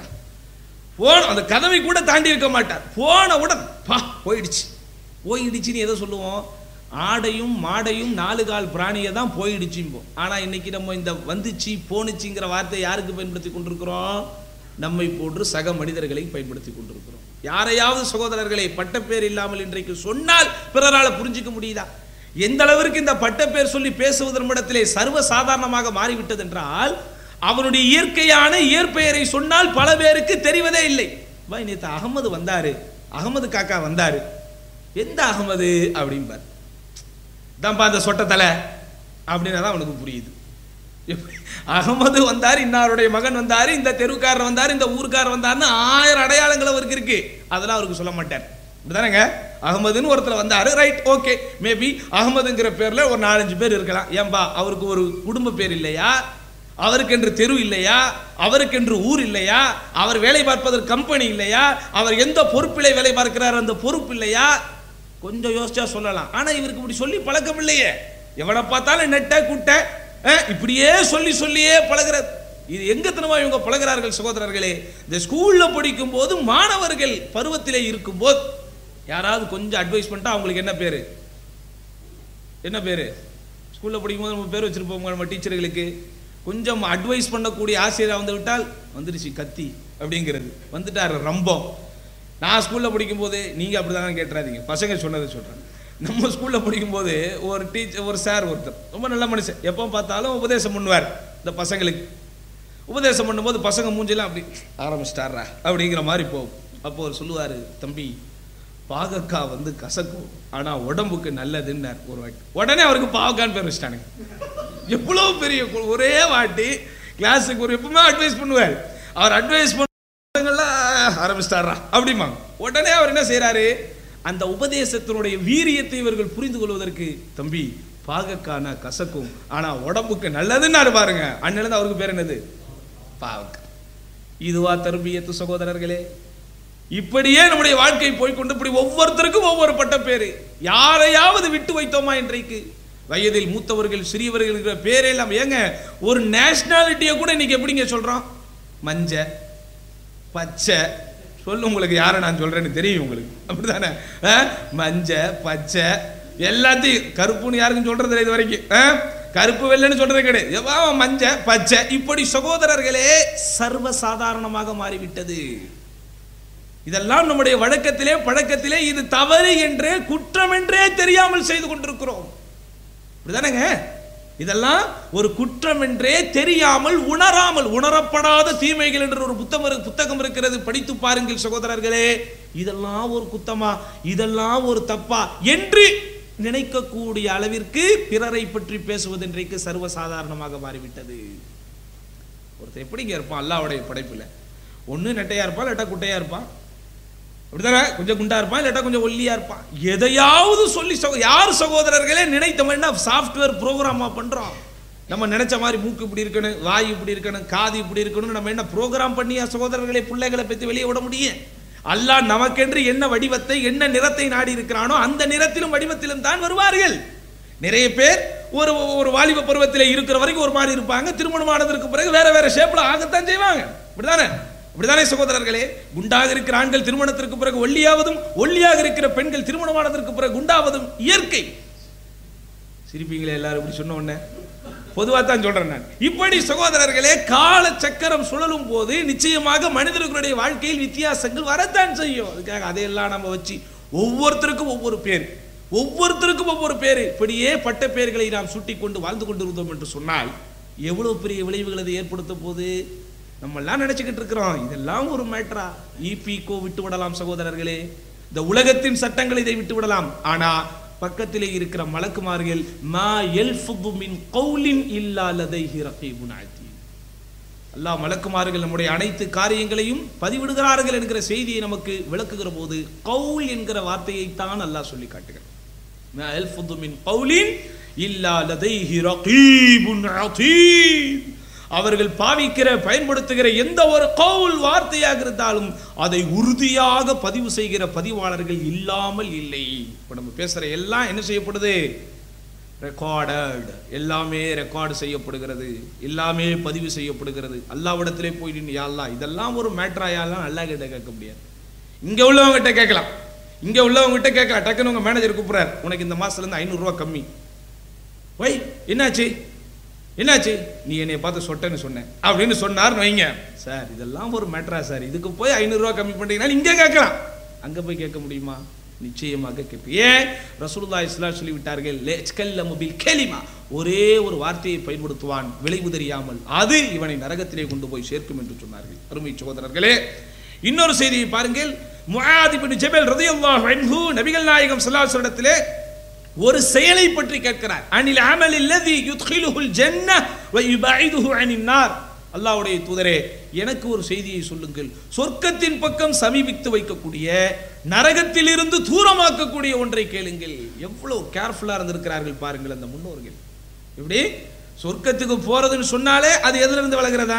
போன அந்த கதவை கூட தாண்டி இருக்க மாட்டார். போன உடனே பா போயிடுச்சு, போயிடுச்சுன்னு எதை சொல்லுவோம்? ஆடையும் மாடையும் நாலு கால் பிராணியை தான் போயிடுச்சும்போம். ஆனா இன்னைக்கு நம்ம இந்த வந்துச்சு போனுச்சுங்கிற வார்த்தை யாருக்கு பயன்படுத்தி கொண்டிருக்கிறோம்? நம்மை போன்று சக மனிதர்களை பயன்படுத்தி கொண்டிருக்கிறோம். யாரையாவது சகோதரர்களை பட்டப்பேர் இல்லாமல் இன்றைக்கு சொன்னால் பிறரால் புரிஞ்சிக்க முடியுதா? எந்த அளவிற்கு இந்த பட்டப்பேர் சொல்லி பேசுவதன் இடத்திலே சர்வ சாதாரணமாக மாறிவிட்டது என்றால், அவனுடைய இயற்கையான இயற்பெயரை சொன்னால் பல பேருக்கு தெரிவதே இல்லை. பாய் நேத்து அகமது வந்தாரு, அகமது காக்கா வந்தாரு, எந்த அகமது அப்படிம்பார். தான்ப்பா அந்த சொட்ட தலை அப்படின்னா தான் அவனுக்கு புரியுது. அகமது வந்தார், இன்னாருடைய மகன் வந்தாரு, இந்த தெருக்காரர் வந்தாரு, இந்த ஊருக்காரர் வந்தாருன்னு ஆயிரம் அடையாளங்கள் அவருக்கு இருக்கு. அதெல்லாம் அவருக்கு சொல்ல மாட்டார். இப்படிதானங்க, அகமதுன்னு ஒருத்தர் வந்தாரு, ரைட், ஓகே, மேபி அகமதுங்கிற பேர்ல ஒரு நாலஞ்சு பேர் இருக்கலாம். ஏன்பா அவருக்கு ஒரு குடும்ப பேர் இல்லையா, அவருக்கென்று தெரு இல்லையா, அவருக்கென்று ஊர் இல்லையா, அவர் வேலை பார்ப்பதற்கு கம்பெனி இல்லையா, அவர் எந்த பொறுப்பிலே வேலை பார்க்கிறார் அந்த பொறுப்பு இல்லையா, கொஞ்சம் யோசிச்சா சொல்லலாம். ஆனா இவருக்கு இப்படி சொல்லி பழக்கம் இல்லையே, எவனை பார்த்தாலும் நெட்ட குட்ட இப்படியே சொல்லி சொல்லியே பழகிறது. இது எங்க தினமா இவங்க பழகிறார்கள் சகோதரர்களே? இந்த ஸ்கூல்ல படிக்கும் போது மாணவர்கள் பருவத்திலே இருக்கும் போது யாராவது கொஞ்சம் அட்வைஸ் பண்ணிட்டா அவங்களுக்கு என்ன பேரு என்ன பேரு ஸ்கூல்ல படிக்கும் போது நம்ம பேர் வச்சிருப்போம். நம்ம டீச்சர்களுக்கு கொஞ்சம் அட்வைஸ் பண்ணக்கூடிய ஆசிரியர் வந்து விட்டால் வந்துருச்சு கத்தி அப்படிங்கிறது, வந்துட்டாரு ரம்பம். நான் ஸ்கூல்ல படிக்கும் போது நீங்க அப்படிதான் கேட்டுறாதீங்க, பசங்க சொன்னதை சொல்றேன். நம்ம ஸ்கூல்ல படிக்கும் போது ஒரு டீச்சர் ஒரு சார் ஒருத்தர் ரொம்ப நல்ல மனுஷன், எப்போ பார்த்தாலும் உபதேசம் பண்ணுவார் இந்த பசங்களுக்கு. உபதேசம் பண்ணும்போது பசங்க மூஞ்செல்லாம் அப்படி ஆரம்பிச்சிட்டாரா அப்படிங்கிற மாதிரி போகும். அப்போ அவர் சொல்லுவார், தம்பி பாகக்காய் வந்து கசக்கும் ஆனா உடம்புக்கு நல்லதுன்னார் ஒரு வாட்டி. உடனே அவருக்கு பாவக்கான்னு பேர் வச்சிட்டானுங்க. எவ்வளவு பெரிய ஒரே வாட்டி கிளாஸுக்கு ஒரு எப்பவுமே அட்வைஸ் பண்ணுவார். அவர் அட்வைஸ் பண்ணலாம் ஆரம்பிச்சிட்டாரா அப்படிமாங்க. உடனே அவர் என்ன செய்யறாரு, அந்த உபதேசத்தினுடைய வீரியத்தை இவர்கள் புரிந்து கொள்வதற்கு, தம்பி பாகக்கான கசக்கும் ஆனா உடம்புக்கு நல்லதுன்னு பாருங்க. அண்ணன் அவருக்கு பேர் என்னது, பாவக்க. இதுவா தர்பியத்து சகோதரர்களே? இப்படியே நம்முடைய வாழ்க்கை போய்கொண்டு இப்படி ஒவ்வொருத்தருக்கும் ஒவ்வொரு பட்ட பேரு. யாரையாவது விட்டு வைத்தோமா இன்றைக்கு? வயதில் மூத்தவர்கள் சிறியவர்கள் பேரே எல்லாம் ஏங்க ஒரு நேஷனாலிட்டியை கூட இன்னைக்கு எப்படிங்க சொல்றோம்? மஞ்ச பச்சை சொல்லு, உங்களுக்கு யாரை நான் சொல்றேன்னு தெரியும் உங்களுக்கு, அப்படித்தானே? மஞ்ச பச்சை எல்லாத்தையும் கருப்புன்னு யாருக்கும் சொல்றது இது வரைக்கும், கருப்பு வெள்ளைன்னு சொல்றது கிடையாது, மஞ்ச பச்சை. இப்படி சகோதரர்களே சர்வசாதாரணமாக மாறிவிட்டது. இதெல்லாம் நம்முடைய வழக்கத்திலே பழக்கத்திலே இது தவறு என்றே குற்றம் என்றே தெரியாமல் செய்து கொண்டிருக்கிறோம். அப்படிதானங்க? இதெல்லாம் ஒரு குற்றம் என்றே தெரியாமல் உணராமல், உணரப்படாத தீமைகள் என்ற ஒரு புத்தகம் புத்தகம் இருக்கிறது, படித்து பாருங்கள் சகோதரர்களே. இதெல்லாம் ஒரு குத்தமா, இதெல்லாம் ஒரு தப்பா என்று நினைக்கக்கூடிய அளவிற்கு பிறரை பற்றி பேசுவது இன்றைக்கு சர்வசாதாரணமாக மாறிவிட்டது. ஒருத்தர் எப்படிங்க இருப்பான் அல்லாஹ்வுடைய படைப்புல? ஒண்ணு நெட்டையா இருப்பான், இல்லாட்டா குட்டையா இருப்பான், அப்படிதானே? கொஞ்சம் குண்டா இருப்பான், இல்லாட்டா கொஞ்சம் ஒல்லியா இருப்பான். எதையாவது சொல்லி யார் சகோதரர்களே நினைத்தோம்னா சாஃப்ட்வேர் ப்ரோக்ராமா பண்றோம். நம்ம நினைச்ச மாதிரி மூக்கு இப்படி இருக்கணும், வாய் இப்படி இருக்கணும், காது இப்படி இருக்கணும், நம்ம என்ன ப்ரோக்ராம் பண்ணியா சகோதரர்களை பிள்ளைகளை பற்றி வெளியே விட முடியும்? அல்லாஹ் நமக்கென்று என்ன வடிவத்தை என்ன நிறத்தை நாடி இருக்கிறானோ அந்த நிறத்திலும் வடிவத்திலும் தான் வருவார்கள். நிறைய பேர் ஒரு ஒரு வாலிப பருவத்தில் இருக்கிற வரைக்கும் ஒரு மாதிரி இருப்பாங்க, திருமணம் ஆனதற்கு பிறகு வேற வேற ஷேப்ல ஆகத்தான் செய்வாங்க. அப்படிதானே? அப்படிதானே சகோதரர்களே? குண்டாக இருக்கிற ஆண்கள் திருமணத்திற்கு பிறகு ஒல்லியாவதும், ஒல்லியாக இருக்கிற பெண்கள் திருமணமானதற்கு பிறகு குண்டாவதும் இயற்கை. சிரிப்பீங்களே எல்லாரும் இப்படி சொன்ன உடனே? பொதுவாக தான் சொல்றேன் நான். இப்படி சகோதரர்களே கால சக்கரம் சுழலும் போது நிச்சயமாக மனிதர்களுடைய வாழ்க்கையில் வித்தியாசங்கள் வரத்தான் செய்யும். அதுக்காக அதையெல்லாம் நம்ம வச்சு ஒவ்வொருத்தருக்கும் ஒவ்வொரு பேர், ஒவ்வொருத்தருக்கும் ஒவ்வொரு பேர், இப்படியே பட்ட பேர்களை நாம் சுட்டி கொண்டு வாழ்ந்து கொண்டிருந்தோம் என்று சொன்னால் எவ்வளவு பெரிய விளைவுகள் அதை ஏற்படுத்த போது நம்ம எல்லாம் நினைச்சுக்கிட்டு இருக்கிறோம். இதெல்லாம் ஒரு மேட்டரா? ஈபிகோ விட்டு விடலாம் சகோதரர்களே, இந்த உலகத்தின் சட்டங்கள் இதை விட்டு விடலாம். ஆனா பக்கத்திலே இருக்கிற மலக்குமார்கள் மா யல்ஃபுது மின் கௌலின் இல்லா லதைஹி ரகீபுன் அதீத். அல்லாஹ் மலக்குமார்கள் நம்முடைய அனைத்து காரியங்களையும் பதிவிடுகிறார்கள் என்கிற செய்தியை நமக்கு விளக்குகிற போது கௌல் என்கிற வார்த்தையை தான் அல்லாஹ் சொல்லி காட்டுகிறார். மா யல்ஃபுது மின் கௌலின் இல்லா லதைஹி ரகீபுன் அதீத். அவர்கள் பாவிக்கிற பயன்படுத்துகிற எந்த ஒரு கவுல் வார்த்தையாக இருந்தாலும் அதை உறுதியாக பதிவு செய்கிற பதிவாளர்கள் இல்லாமல் இல்லை. இப்போ நம்ம பேசுற எல்லாம் என்ன செய்யப்படுது? ரெக்கார்டட். எல்லாமே ரெக்கார்டு செய்யப்படுகிறது, எல்லாமே பதிவு செய்யப்படுகிறது. அல்லாஹ்விடத்திலே போய் நின்று யா அல்லாஹ் இதெல்லாம் ஒரு மேட்டராயாலாம் அல்லாஹ் கிட்ட கேட்க முடியாது. இங்க உள்ளவங்க கிட்ட கேட்கலாம், இங்க உள்ளவங்க கிட்ட கேட்கலாம். டக்குன்னு உங்க மேனேஜர் கூப்பிடுறாரு, உனக்கு இந்த மாசத்துல இருந்து ஐநூறு ரூபாய் கம்மி. வை என்னாச்சு என்னாச்சு? நீ என்னை பார்த்து சொட்டன்னு சொன்னேன் அப்படின்னு சொன்னார் வைங்க. சார் இதெல்லாம் ஒரு மேட்டரா சார், இதுக்கு போய் ஐநூறு ரூபாய் கம்மி பண்றீங்கன்னா இங்கே கேட்கலாம், அங்க போய் கேட்க முடியுமா? நிச்சயமாக கேட்பேன். ஏன்? ரசூலுல்லாஹி ஸல்லல்லாஹு அலைஹி வஸல்லம் விட்டார்கள், லயஸ்கல்லமு பில் கலிமா, ஒரே ஒரு வார்த்தையை பயன்படுத்துவான் விளைவு தெரியாமல், அது இவனை நரகத்திலே கொண்டு போய் சேர்க்கும் என்று சொன்னார்கள். அருமை சகோதரர்களே, இன்னொரு செய்தியை பாருங்கள். முஆத் இப்னு ஜபல் ரலியல்லாஹு அன்ஹு நபிகள் நாயகம் ஸல்லல்லாஹு அலைஹி வஸல்லத்திலே ஒரு செயலை பற்றி கேட்கிறார். அனில் அமலில் லதி யுத்கிலுஹுல் ஜன்னஹ் வ யுபஇதுஹு அனின் நார். அல்லாஹ்வுடைய தூதரே எனக்கு ஒரு செய்தியை சொல்லுங்கள், சொர்க்கத்தின் பக்கம் சமீபித்து வைக்கக்கூடிய நரகத்திலிருந்து தூரமாக்கக்கூடிய ஒன்றை கேளுங்கள். எவ்வளவு கேர்ஃபுல்லா இருந்திருக்கிறார்கள் பாருங்கள் அந்த முன்னோர்கள். இப்படி சொர்க்கத்துக்கு போறதுன்னு சொன்னாலே அது எதுல இருந்து விலகிறதா?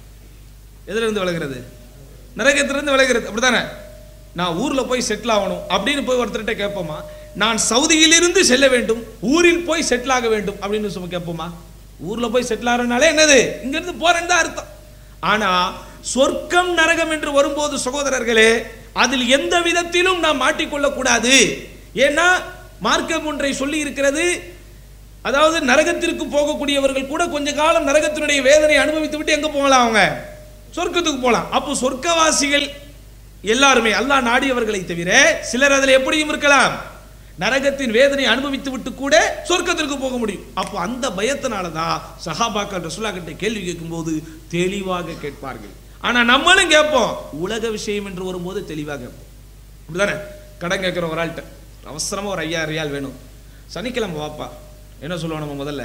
எதுல இருந்து விலகிறது? நரகத்திலிருந்து விலகிறது. அப்படித்தானே? நான் ஊர்ல போய் செட்டில் ஆகணும் அப்படின்னு போய் ஒருத்தர்கிட்ட கேட்போமா? நான் சவுதியிலிருந்து செல்ல வேண்டும், ஊரில் போய் செட்டில் ஆக வேண்டும் அப்படின்னு சொல்லி கேட்போமா? ஊர்ல போய் செட்டில் ஆகிறனாலே என்னது, இங்க இருந்து போறேன்னு தான் அர்த்தம். ஆனா சொர்க்கம் நரகம் என்று வரும்போது சகோதரர்களே, அதில் எந்த விதத்திலும் நாம் மாட்டிக்கொள்ள கூடாது. ஏன்னா மார்க்கம் ஒன்றை சொல்லி இருக்கிறது. அதாவது நரகத்திற்கு போகக்கூடியவர்கள் கூட கொஞ்ச காலம் நரகத்தினுடைய வேதனை அனுபவித்து விட்டு எங்க போகலாம்? அவங்க சொர்க்கத்துக்கு போகலாம். அப்போ சொர்க்கவாசிகள் எல்லாருமே அல்லாஹ் நாடியவர்களை தவிர சிலர் அதில் எப்படியும் இருக்கலாம், நரகத்தின் வேதனை அனுபவித்து விட்டு கூட சொர்க்கத்திற்கு போக முடியும். அப்போ அந்த பயத்தினால தான் சஹாபாக்கள் ரசூலுல்லாஹ் கிட்ட கேள்வி கேட்கும்போது தெளிவாக கேட்பார்கள். ஆனா நம்மளும் கேட்போம், உலக விஷயம் என்று வரும்போது தெளிவாக கேட்போம். அப்படிதானே? கடன் கேட்கிற ஒரு ஆள்கிட்ட அவசரமா ஒரு ஐயாயிரம் ரியால் வேணும், சனிக்கிழமை வாப்பா. என்ன சொல்லுவோம் நம்ம? முதல்ல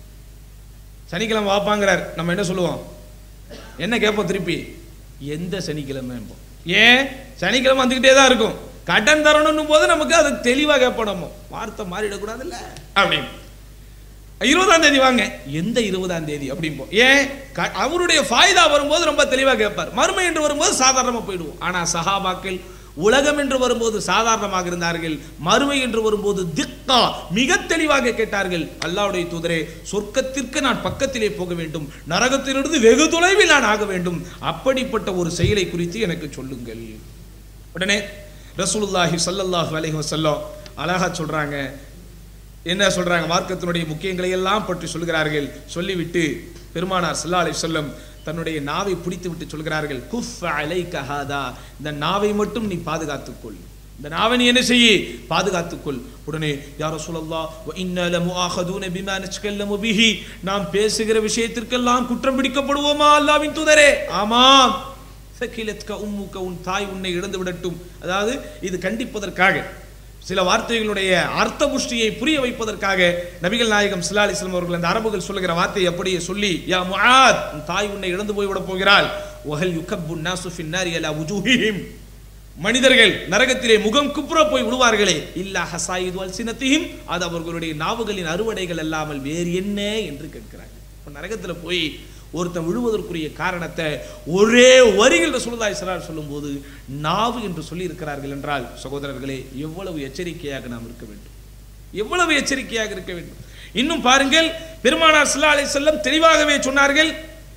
சனிக்கிழமை வாப்பாங்கிறார், நம்ம என்ன சொல்லுவோம்? என்ன கேட்போம் திருப்பி? எந்த சனிக்கிழமை? ஏன் சனிக்கிழமை வந்துகிட்டே தான் இருக்கும். கடன் தரணும் போது நமக்கு அது தெளிவாக கேட்போம். வார்த்தை மாறிடக்கூடாது இல்ல அப்படின்னு. இருபதாம் தேதி வாங்க, எந்த இருபதாம் தேதி அப்படிம்போம். ஏன்? அவருடைய ஃபாய்தா வரும்போது ரொம்ப தெளிவாக கேட்பார். மறுமை என்று வரும்போது சாதாரணமா போயிடுவோம். ஆனா சஹாபாக்கள் உலகம் என்று வரும்போது சாதாரணமாக இருந்தார்கள், மறுமை என்று வரும்போது திக்கா மிக தெளிவாக கேட்டார்கள். அல்லாஹ்வுடைய தூதரே, சொர்க்கத்திற்கு நான் பக்கத்திலே போக வேண்டும், நரகத்திலிருந்து வெகு தொலைவில் நான் ஆக வேண்டும், அப்படிப்பட்ட ஒரு செயலை குறித்து எனக்கு சொல்லுங்கள். உடனே ரசூலுல்லாஹி ஸல்லல்லாஹு அலைஹி வஸல்லம் அழகா சொல்றாங்க. என்ன சொல்றாங்க? மார்க்கத்தினுடைய முக்கியங்களை எல்லாம் பற்றி சொல்கிறார்கள். சொல்லிவிட்டு பெருமானார் ஸல்லல்லாஹு அலைஹி வஸல்லம் தன்னுடைய நாவை பிடித்து விட்டு சொல்கிறார்கள், குஃப் அலைக ஹாதா, இந்த நாவை மட்டும் நீ பாதுகாத்துக்கொள், இந்த நாவை நீ என்ன செய்ய? பாதுகாத்துக்கொள். உடனே யா ரசூலல்லாஹ் வ இன்னா லமுஆஹதுன பிமா நஸ்கல்லமு பிஹி, நாம் பேசுகிற விஷயத்திற்கெல்லாம் குற்றம் பிடிக்கப்படுவோமா அல்லாஹ்வின் தூதரே? ஆமாம். சகிலத்க உம்முக, உன் தாய் உன்னை இழந்து விடட்டும். அதாவது இது கண்டிப்பதற்காக, சில வார்த்தைகளுடைய அர்த்த புஷ்டியை புரிய வைப்பதற்காக நபிகள் நாயகம் ஸல்லல்லாஹு அலைஹி வஸல்லம் அவர்கள் அந்த அரபுகள் சொல்லுகிற வார்த்தையை அப்படியே சொல்லி, யா முஆத், உன் தாய் உன்னை இழந்து போய் விட போகிறாள். வஹல் யுகப்பு நாசு ஃபின் நாரி அலா வுஜூஹிஹிம், மனிதர்கள் நரகத்திலே முகம் குப்புற போய் விடுவார்களே, இல்லா ஹஸாயிது அல்சினத்திஹிம், அது அவர்களுடைய நாவுகளின் அறுவடைகள் அல்லாமல் வேறு என்ன என்று கேட்கிறாங்க. நரகத்துல போய் ஒருத்தன் விழுவதற்குரிய காரணத்தை ஒரே வரிகள் ரசூலுல்லாஹி ஸல்லல்லாஹு அலைஹி வஸல்லம் சொல்லும்போது நாவு என்று சொல்லி இருக்கிறார்கள் என்றால் சகோதரர்களே, எவ்வளவு எச்சரிக்கையாக நாம் இருக்க வேண்டும், எவ்வளவு எச்சரிக்கையாக இருக்க வேண்டும். இன்னும் பாருங்கள், பெருமானார் ஸல்லல்லாஹு அலைஹி வஸல்லம் தெளிவாகவே சொன்னார்கள்,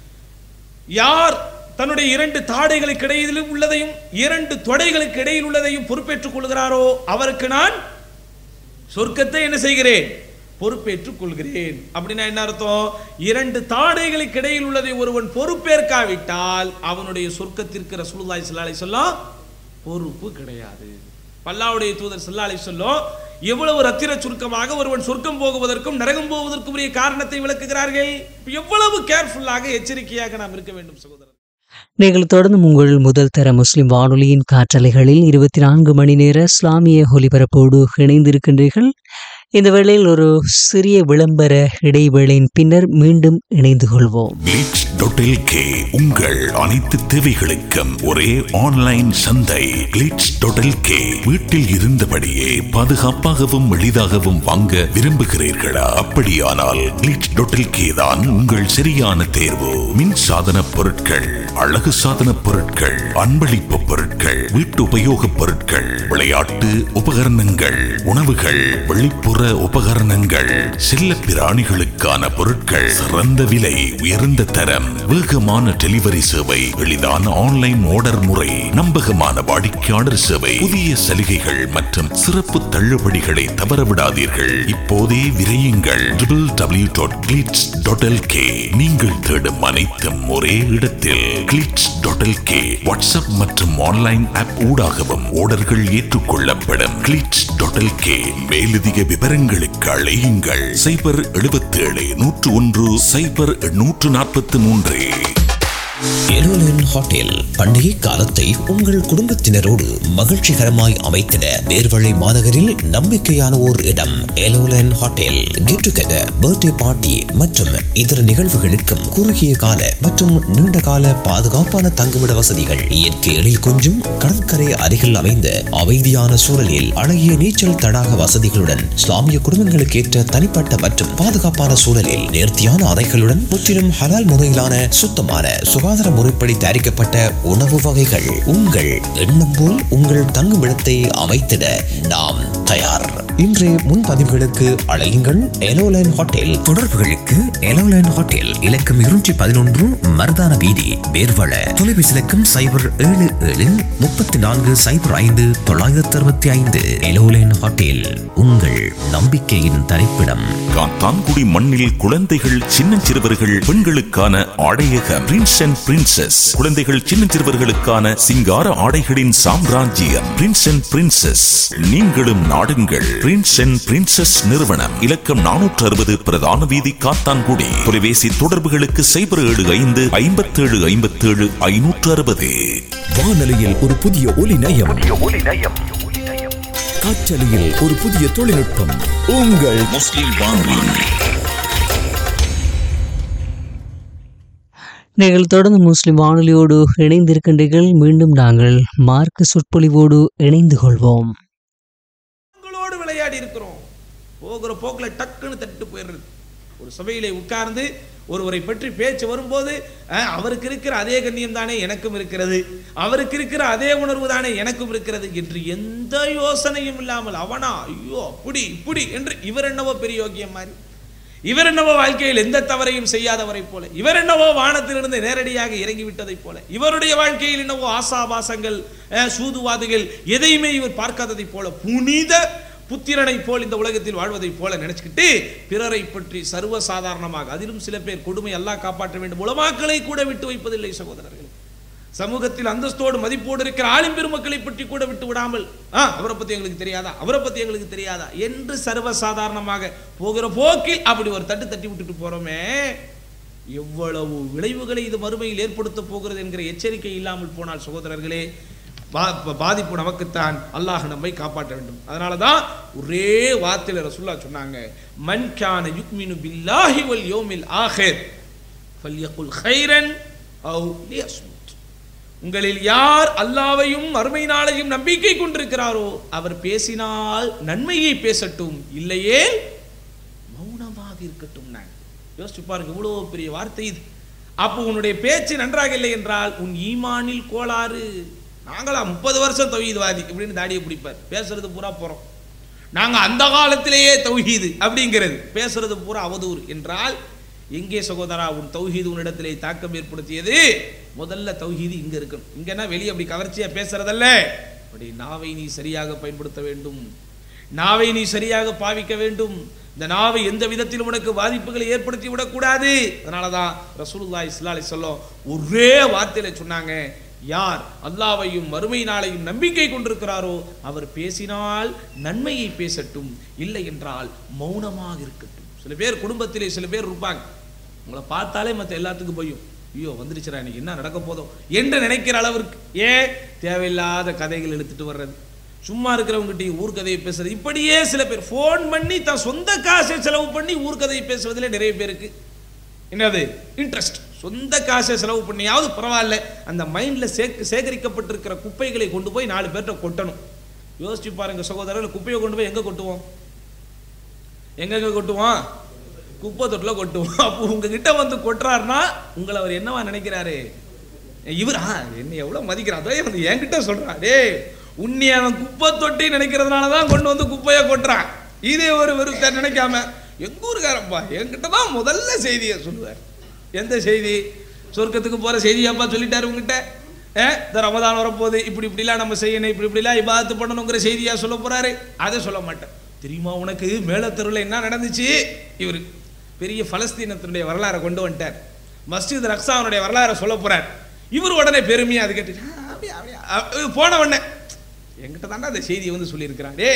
யார் தன்னுடைய இரண்டு தாடைகளுக்கு இடையில் உள்ளதையும் இரண்டு தொடைகளுக்கு இடையில் உள்ளதையும் பொறுப்பேற்றுக் கொள்கிறாரோ அவருக்கு நான் சொர்க்கத்தை என்ன செய்கிறேன்? பொறுப்பேற்றுக் கொள்கிறேன். அப்படின்னா என்ன அர்த்தம்? இரண்டு தாடைகளுக்கு இடையில் உள்ளதை ஒருவன் பொறுப்பேற்காவிட்டால் அவனுடைய சொர்க்கத்திற்கு ரசூலுல்லாஹி ஸல்லல்லாஹு அலைஹி வஸல்லம் பொறுப்பு கிடையாது. அல்லாஹ்வுடைய தூதர் ஸல்லல்லாஹு அலைஹி வஸல்லம் எவ்வளவு ரத்திர சுருக்கமாக ஒருவன் சொர்க்கம் போகுவதற்கும் நரகம் போவதற்கும் உரிய காரணத்தை விளக்குகிறார்கள். எவ்வளவு கேர்ஃபுல்லாக எச்சரிக்கையாக நாம் இருக்க வேண்டும் சகோதரர். நீங்கள் தொடர்ந்து உங்கள் முதல் தர முஸ்லிம் வானொலியின் காற்றலைகளில் இருபத்தி நான்கு மணி நேர இஸ்லாமிய ஒலிபரப்போடு இணைந்திருக்கின்றீர்கள். இந்த வேளையில் ஒரு சிறிய விளம்பர இடைவேளையின் பின்னர் மீண்டும் இணைந்து கொள்வோம். உங்கள் அனைத்து தேவைகளுக்கும் ஒரே ஆன்லைன் சந்தை கிளிட்ஸ் டாட் எல் கே. வீட்டில் இருந்தபடியே பாதுகாப்பாகவும் எளிதாகவும் வாங்க விரும்புகிறீர்களா? அப்படியானால் கிளிட்ஸ் டாட் எல் கே தான் உங்கள் சரியான தேர்வு. மின் சாதன பொருட்கள், அழகு சாதன பொருட்கள், அன்பளிப்பு பொருட்கள், வீட்டு உபயோக பொருட்கள், விளையாட்டு உபகரணங்கள், உணவுகள், வெளிப்புற உபகரணங்கள், செல்ல பிராணிகளுக்கான பொருட்கள், சிறந்த விலை, உயர்ந்த தரம், வேகமான டெலிவரி சேவை, எளிதான ஆன்லைன் ஆர்டர் முறை, நம்பகமான வாடிக்கையாளர் சேவை, புதிய சலுகைகள் மற்றும் சிறப்பு தள்ளுபடிகளை தவறவிடாதீர்கள். இப்போதே விரையுங்கள் W W W dot glitz dot L K. நீங்கள் தேடும் அனைத்தும் ஒரே இடத்தில் glitz dot L K. WhatsApp மற்றும் ஆன்லைன் ஆப் ஊடாகவும் ஆர்டர்கள் ஏற்றுக்கொள்ளப்படும். Glitz dot L K. மேலதிக விவரங்களுக்கு அழையுங்கள் சைபர் எழுபத்தி ஏழு நூற்று ஒன்று சைபர் நூற்று நாற்பத்தி மூன்று. எலோலன் ஹோட்டல் பண்டிகை காலத்தை உங்கள் குடும்பத்தினரோடு மகிழ்ச்சிகரமாய் அமைத்திட நேர்வழி மாநகரில் நம்பிக்கையான ஓர் இடம் எலோலன் hotel. Get together, birthday party மற்றும் இதர நிகழ்வுகளுக்கும் குறுகிய கால மற்றும் நீண்ட கால பாதுகாப்பான தங்குமிட வசதிகள். இயற்கை எழில் கொஞ்சும் கடற்கரை அருகில் அமைந்த அமைதியான சூழலில் அழகிய நீச்சல் தடாக வசதிகளுடன் இஸ்லாமிய குடும்பங்களுக்கு ஏற்ற தனிப்பட்ட மற்றும் பாதுகாப்பான சூழலில் நேர்த்தியான அறைகளுடன் முற்றிலும் ஹலால் முறையிலான சுத்தமான சுகாதார முறைப்படி தயாரிக்கப்பட்ட உணவு வகைகள். உங்கள் எண்ணம் போல் உங்கள் தங்குமிடத்தை அமைத்திட நாம் தயார். இன்றைய முன்பதிவுகளுக்கு அழையுங்கள் எலோலைன் ஹோட்டல். தொடர்புகளுக்கு எலோலைன் ஹோட்டல் இலக்கம் இருநூற்றி பதினொன்று மருதான வீதி, பேர்வள. தொலைபேசி இலக்கம் சைபர் ஏழு ஏழு முப்பத்தி நான்கு சைபர் ஐந்து தொள்ளாயிரத்தி அறுபத்தி ஐந்து. எலோலைன் ஹோட்டல், உங்கள் நம்பிக்கையின் தரிப்பிடம். காத்தான்குடி மண்ணில் குழந்தைகள், சின்னஞ்சிறுவர்கள், பெண்களுக்கான ஆடையகம் பிரின்ஸ் அண்ட் பிரின்சஸ். குழந்தைகள், சின்னஞ்சிறுவர்களுக்கான சிங்கார ஆடைகளின் சாம்ராஜ்யம் பிரின்ஸ் அண்ட் பிரின்சஸ். நீங்களும் நாடுங்கள் பிரின்ஸ் அண்ட் பிரின்சஸ் நிறுவனம். இலக்கம் நானூற்று அறுபது பிரதான வீதி, காத்தான்குடி. தொலைபேசி தொடர்புகளுக்கு சைபர் ஏழு ஐந்து ஐம்பத்தி ஏழு ஐம்பத்தி ஏழு ஐநூற்று அறுபது. வானொலியில் ஒரு புதிய ஒலி நயம், காற்றலையில் ஒரு புதிய தொழில்நுட்பம். உங்கள் முஸ்லிம் வானொலி. நீங்கள் தொடர்ந்து முஸ்லிம் வானொலியோடு இணைந்திருக்கின்றீர்கள். மீண்டும் நாங்கள் மார்க்க சொற்பொழிவோடு இணைந்து கொள்வோம். உங்களோடு விளையாடி இருக்கிறோம். போகிற போக்கில் டக்குன்னு தட்டு போயிடுறது. ஒரு சபையிலே உட்கார்ந்து ஒருவரை பற்றி பேச்சு வரும்போது அவருக்கு இருக்கிற அதே கண்ணியம் தானே எனக்கும் இருக்கிறது, அவருக்கு இருக்கிற அதே உணர்வு தானே எனக்கும் இருக்கிறது என்று எந்த யோசனையும் இல்லாமல் அவனா ஐயோ அப்படி இப்படி என்று இவர் என்னவோ பெரிய யோக்கியம் மாதிரி, இவர் என்னவோ வாழ்க்கையில் எந்த தவறையும் செய்யாதவரை போல, இவர் என்னவோ வானத்திலிருந்து நேரடியாக இறங்கிவிட்டதை போல, இவருடைய வாழ்க்கையில் என்னவோ ஆசாபாசங்கள் சூதுவாதுகள் எதையுமே இவர் பார்க்காததை போல, புனித புத்திரனை போல் இந்த உலகத்தில் வாழ்வதை போல நினைச்சுக்கிட்டு பிறரை பற்றி சர்வசாதாரணமாக, அதிலும் சில பேர் கொடுமை அல்லாஹ் காப்பாற்ற வேண்டும் உலமாக்களை கூட விட்டு வைப்பதில்லை சகோதரர்கள். சமூகத்தில் அந்தஸ்தோடு மதிப்போடு இருக்கிற ஆளும் பெருமக்களை பற்றி கூட விட்டு விடாமல் அவரை பத்தி எங்களுக்கு தெரியாதா, அவரை பத்தி எங்களுக்கு தெரியாதா என்று சர்வசாதாரணமாக போகிற போக்கில் அப்படி ஒரு தட்டு தட்டி விட்டுட்டு போறோமே, எவ்வளவு விளைவுகளை இது மறுமையில் ஏற்படுத்த போகிறது என்கிற எச்சரிக்கை இல்லாமல் போனால் சகோதரர்களே பாதிப்பு நமக்குத்தான். அல்லாஹ் நம்மை காப்பாற்ற வேண்டும். அதனாலதான் ஒரே வார்த்தையில ரசூலுல்லாஹ் சொன்னாங்க, மன் கான யுக்மினு பில்லாஹி வல் யௌமில் ஆகிர் ஃபல்யகுல் கைரன் அவ் லியஸ்முத். உங்களில் யார் அல்லாஹ்வையும் மறுமை நாளையும் நம்பிக்கை கொண்டிருக்கிறாரோ அவர் பேசினால் நன்மையை பேசட்டும், இல்லையே மௌனமாக இருக்கட்டும். நான் யோசிச்சு பாருங்க, இவ்வளவு பெரிய வார்த்தை இது. அப்போ உன்னுடைய பேச்சு நன்றாக இல்லை என்றால் உன் ஈமானில் கோளாறு. நாங்களா முப்பது வருஷம் தௌஹீத்வாதி இப்படின்னு தாடியை பிடிப்பார், பேசுறது பூரா போறோம். நாங்க அந்த காலத்திலேயே தௌஹீது அப்படிங்கிறது, பேசுறது பூரா அவதூறு என்றால் எங்கே சகோதரா உன் தௌஹீது உன்னிடத்திலே தாக்கம் ஏற்படுத்தியது? முதல்ல தௌஹீது இங்க இருக்கணும். இங்கன்னா வெளியே அப்படி கவர்ச்சியா பேசுறதல்ல, அப்படி நாவை நீ சரியாக பயன்படுத்த வேண்டும், நாவை நீ சரியாக பாவிக்க வேண்டும். இந்த நாவை எந்த விதத்திலும் உனக்கு பாதிப்புகளை ஏற்படுத்தி விடக்கூடாது. அதனாலதான் ரசூலுல்லாஹி ஸல்லல்லாஹு அலைஹி வஸல்லம் ஒரே வார்த்தையில சொன்னாங்க, யார் அல்லாஹ்வையும் மறுமை நாளையும் நம்பிக்கை கொண்டிருக்கிறாரோ அவர் பேசினால் நன்மையை பேசட்டும், இல்லை என்றால் மௌனமாக இருக்கட்டும். சில பேர் குடும்பத்திலே சில பேர் இருப்பாங்க, உங்களை பார்த்தாலே மற்ற எல்லாத்துக்கும் போயும் ஐயோ வந்துருச்சுரா இன்னைக்கு என்ன நடக்க போதும் என்று நினைக்கிற அளவிற்கு ஏன் தேவையில்லாத கதைகள் எடுத்துட்டு வர்றது, சும்மா இருக்கிறவங்ககிட்ட ஊர் கதையை பேசுறது, இப்படியே சில பேர் போன் பண்ணி தன் சொந்த காசை செலவு பண்ணி ஊர் கதையை பேசுவதில் நிறைய பேருக்கு என்னது இன்ட்ரெஸ்ட். சொந்த காசை செலவு பண்ணியாவது பரவாயில்ல, அந்த மைண்ட்ல சேக சேகரிக்கப்பட்டிருக்கிற குப்பைகளை கொண்டு போய் நாலு பேர்ட்ட கொட்டணும். யோசிச்சு பாருங்க சகோதரர்கள், குப்பையை கொண்டு போய் எங்க கொட்டுவோம்? எங்க கொட்டுவோம்? குப்பை தொட்டில கொட்டுவோம். அப்போ உங்ககிட்ட வந்து கொட்டுறாருன்னா உங்களை அவர் என்னவா நினைக்கிறாரு? இவர் என்ன எவ்வளவு மதிக்கிறான், அதே வந்து என்கிட்ட சொல்றான், டே உன்னை அவன் குப்பை தொட்டி நினைக்கிறதுனாலதான் கொண்டு வந்து குப்பையை கொட்டுறான். இதே ஒரு வெறுத்த நினைக்காம எங்க ஊருக்காரப்பா என்கிட்ட தான் முதல்ல செய்தியை சொல்லுவார். எந்த செய்தி? சொர்க்கத்துக்கு போற செய்தியாப்பா சொல்லிட்டாரு உங்ககிட்ட. இந்த ரமதான் வரப்போகுது, இப்படி இப்படிலாம் நம்ம செய்யணும், இப்படி இப்படிலாம் இபாதத்து பண்ணணுங்கிற செய்தியா சொல்ல போறாரு. அதை சொல்ல மாட்டேன். தெரியுமா உனக்கு மேலத்தெருவில் என்ன நடந்துச்சு? இவரு பெரிய பலஸ்தீனத்தினுடைய வரலாறை கொண்டு வந்துட்டார், மஸ்ஜித் ரக்ஸாவுடைய வரலாறை சொல்ல போறார். இவர் உடனே பெருமையா அது கேட்டு போன உடனே என்கிட்ட தாண்டா அந்த செய்தியை வந்து சொல்லியிருக்கிறான். டே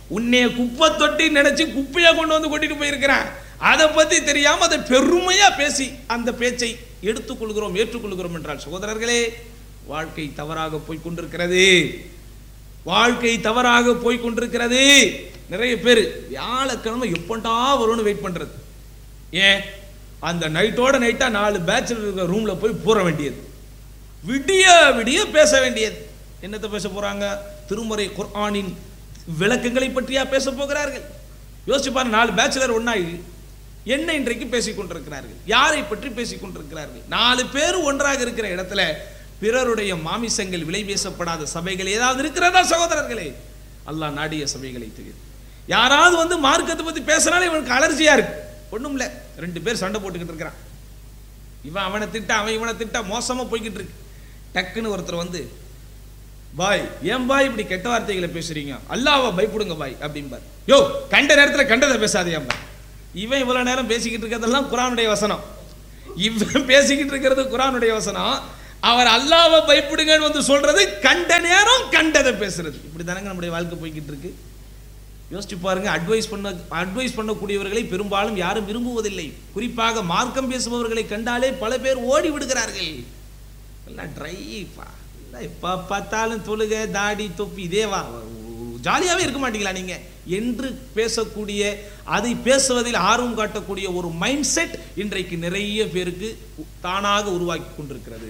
உன்னைய குப்பை தொட்டி நினைச்சு குப்பையா கொண்டு வந்து கொட்டிட்டு போயிருக்கிறான். அதை பத்தி தெரியாம அதை பெருமையா பேசி அந்த பேச்சை எடுத்துக்கொள்கிறோம், ஏற்றுக்கொள்கிறோம் என்றால் சகோதரர்களே, வாழ்க்கை தவறாக போய் கொண்டிருக்கிறது. வாழ்க்கை தவறாக போய் கொண்டிருக்கிறது. நிறைய பேர் வியாழக்கிழமை எப்பண்டா வரும்னு வெயிட் பண்றது. ஏன்? அந்த நைட்டோட நைட்டா நாலு பேச்சுலர் இருக்கிற ரூம்ல போய் போற வேண்டியது, விடிய விடிய பேச வேண்டியது. என்னத்தை பேச போறாங்க? திருமறை குர்ஆனின் விளக்கங்களை பற்றியா பேச போகிறார்கள்? யோசிச்சு பாருங்க, நாலு பேச்சுலர் ஒன்னாகி என்ன இன்றைக்கு பேசிக் கொண்டிருக்கிறார்கள்? யாரை பற்றி பேசிக் கொண்டிருக்கிறார்கள்? நாலு பேர் ஒன்றாக இருக்கிற இடத்துல பிறருடைய மாமிசங்கள் விலை பேசப்படாத சபைகள் ஏதாவது இருக்கிறதா சகோதரர்களே? அல்லாஹ் நாடிய சபைகளை தவிர. யாராவது வந்து மார்க்கத்தை பத்தி பேசினாலே இவனுக்கு அலர்ஜியா இருக்கு. ஒண்ணும் இல்ல, ரெண்டு பேர் சண்டை போட்டுக்கிட்டு இருக்கிறான், இவன் அவனை திட்ட, அவன் இவனை திட்ட, மோசமா போய்கிட்டு இருக்கு. டக்குன்னு ஒருத்தர் வந்து, பாய் ஏன் பாய் இப்படி கெட்ட வார்த்தைகளை பேசுறீங்க, அல்லாஹ்வை பயப்படுங்க பாய் அப்படிம்பார். யோ, கண்ட நேரத்தில் கண்டதை பேசாதேம்பா. இவன் இவ்வளவு நேரம் பேசிக்கிட்டு இருக்கிறதெல்லாம் குர்ஆனுடைய வசனம். இவன் பேசிக்கிட்டு இருக்கிறது குர்ஆனுடைய வசனம். அவர் அல்லாஹ்வை பயப்படுங்கன்னு வந்து சொல்றது கண்ட நேரம் கண்டதை பேசுறது. இப்படி தானங்க நம்முடைய வாழ்க்கை போய்கிட்டு இருக்கு. யோசிச்சு பாருங்க. அட்வைஸ் பண்ண அட்வைஸ் பண்ணக்கூடியவர்களை பெரும்பாலும் யாரும் விரும்புவதில்லை. குறிப்பாக மார்க்கம் பேசுபவர்களை கண்டாலே பல பேர் ஓடி விடுகிறார்கள். எல்லாம் ட்ரைப்பா, எப்ப பார்த்தாலும் தொழுகை, தாடி, தொப்பி, இதேவா, ஜாலியாவே இருக்க மாட்டீங்களா நீங்க என்று பேசக்கூடிய, அதை பேசுவதில் ஆர்வம் காட்டக்கூடிய ஒரு மைண்ட் செட் இன்றைக்கு நிறைய பேருக்கு தானாக உருவாக்கி கொண்டிருக்கிறது.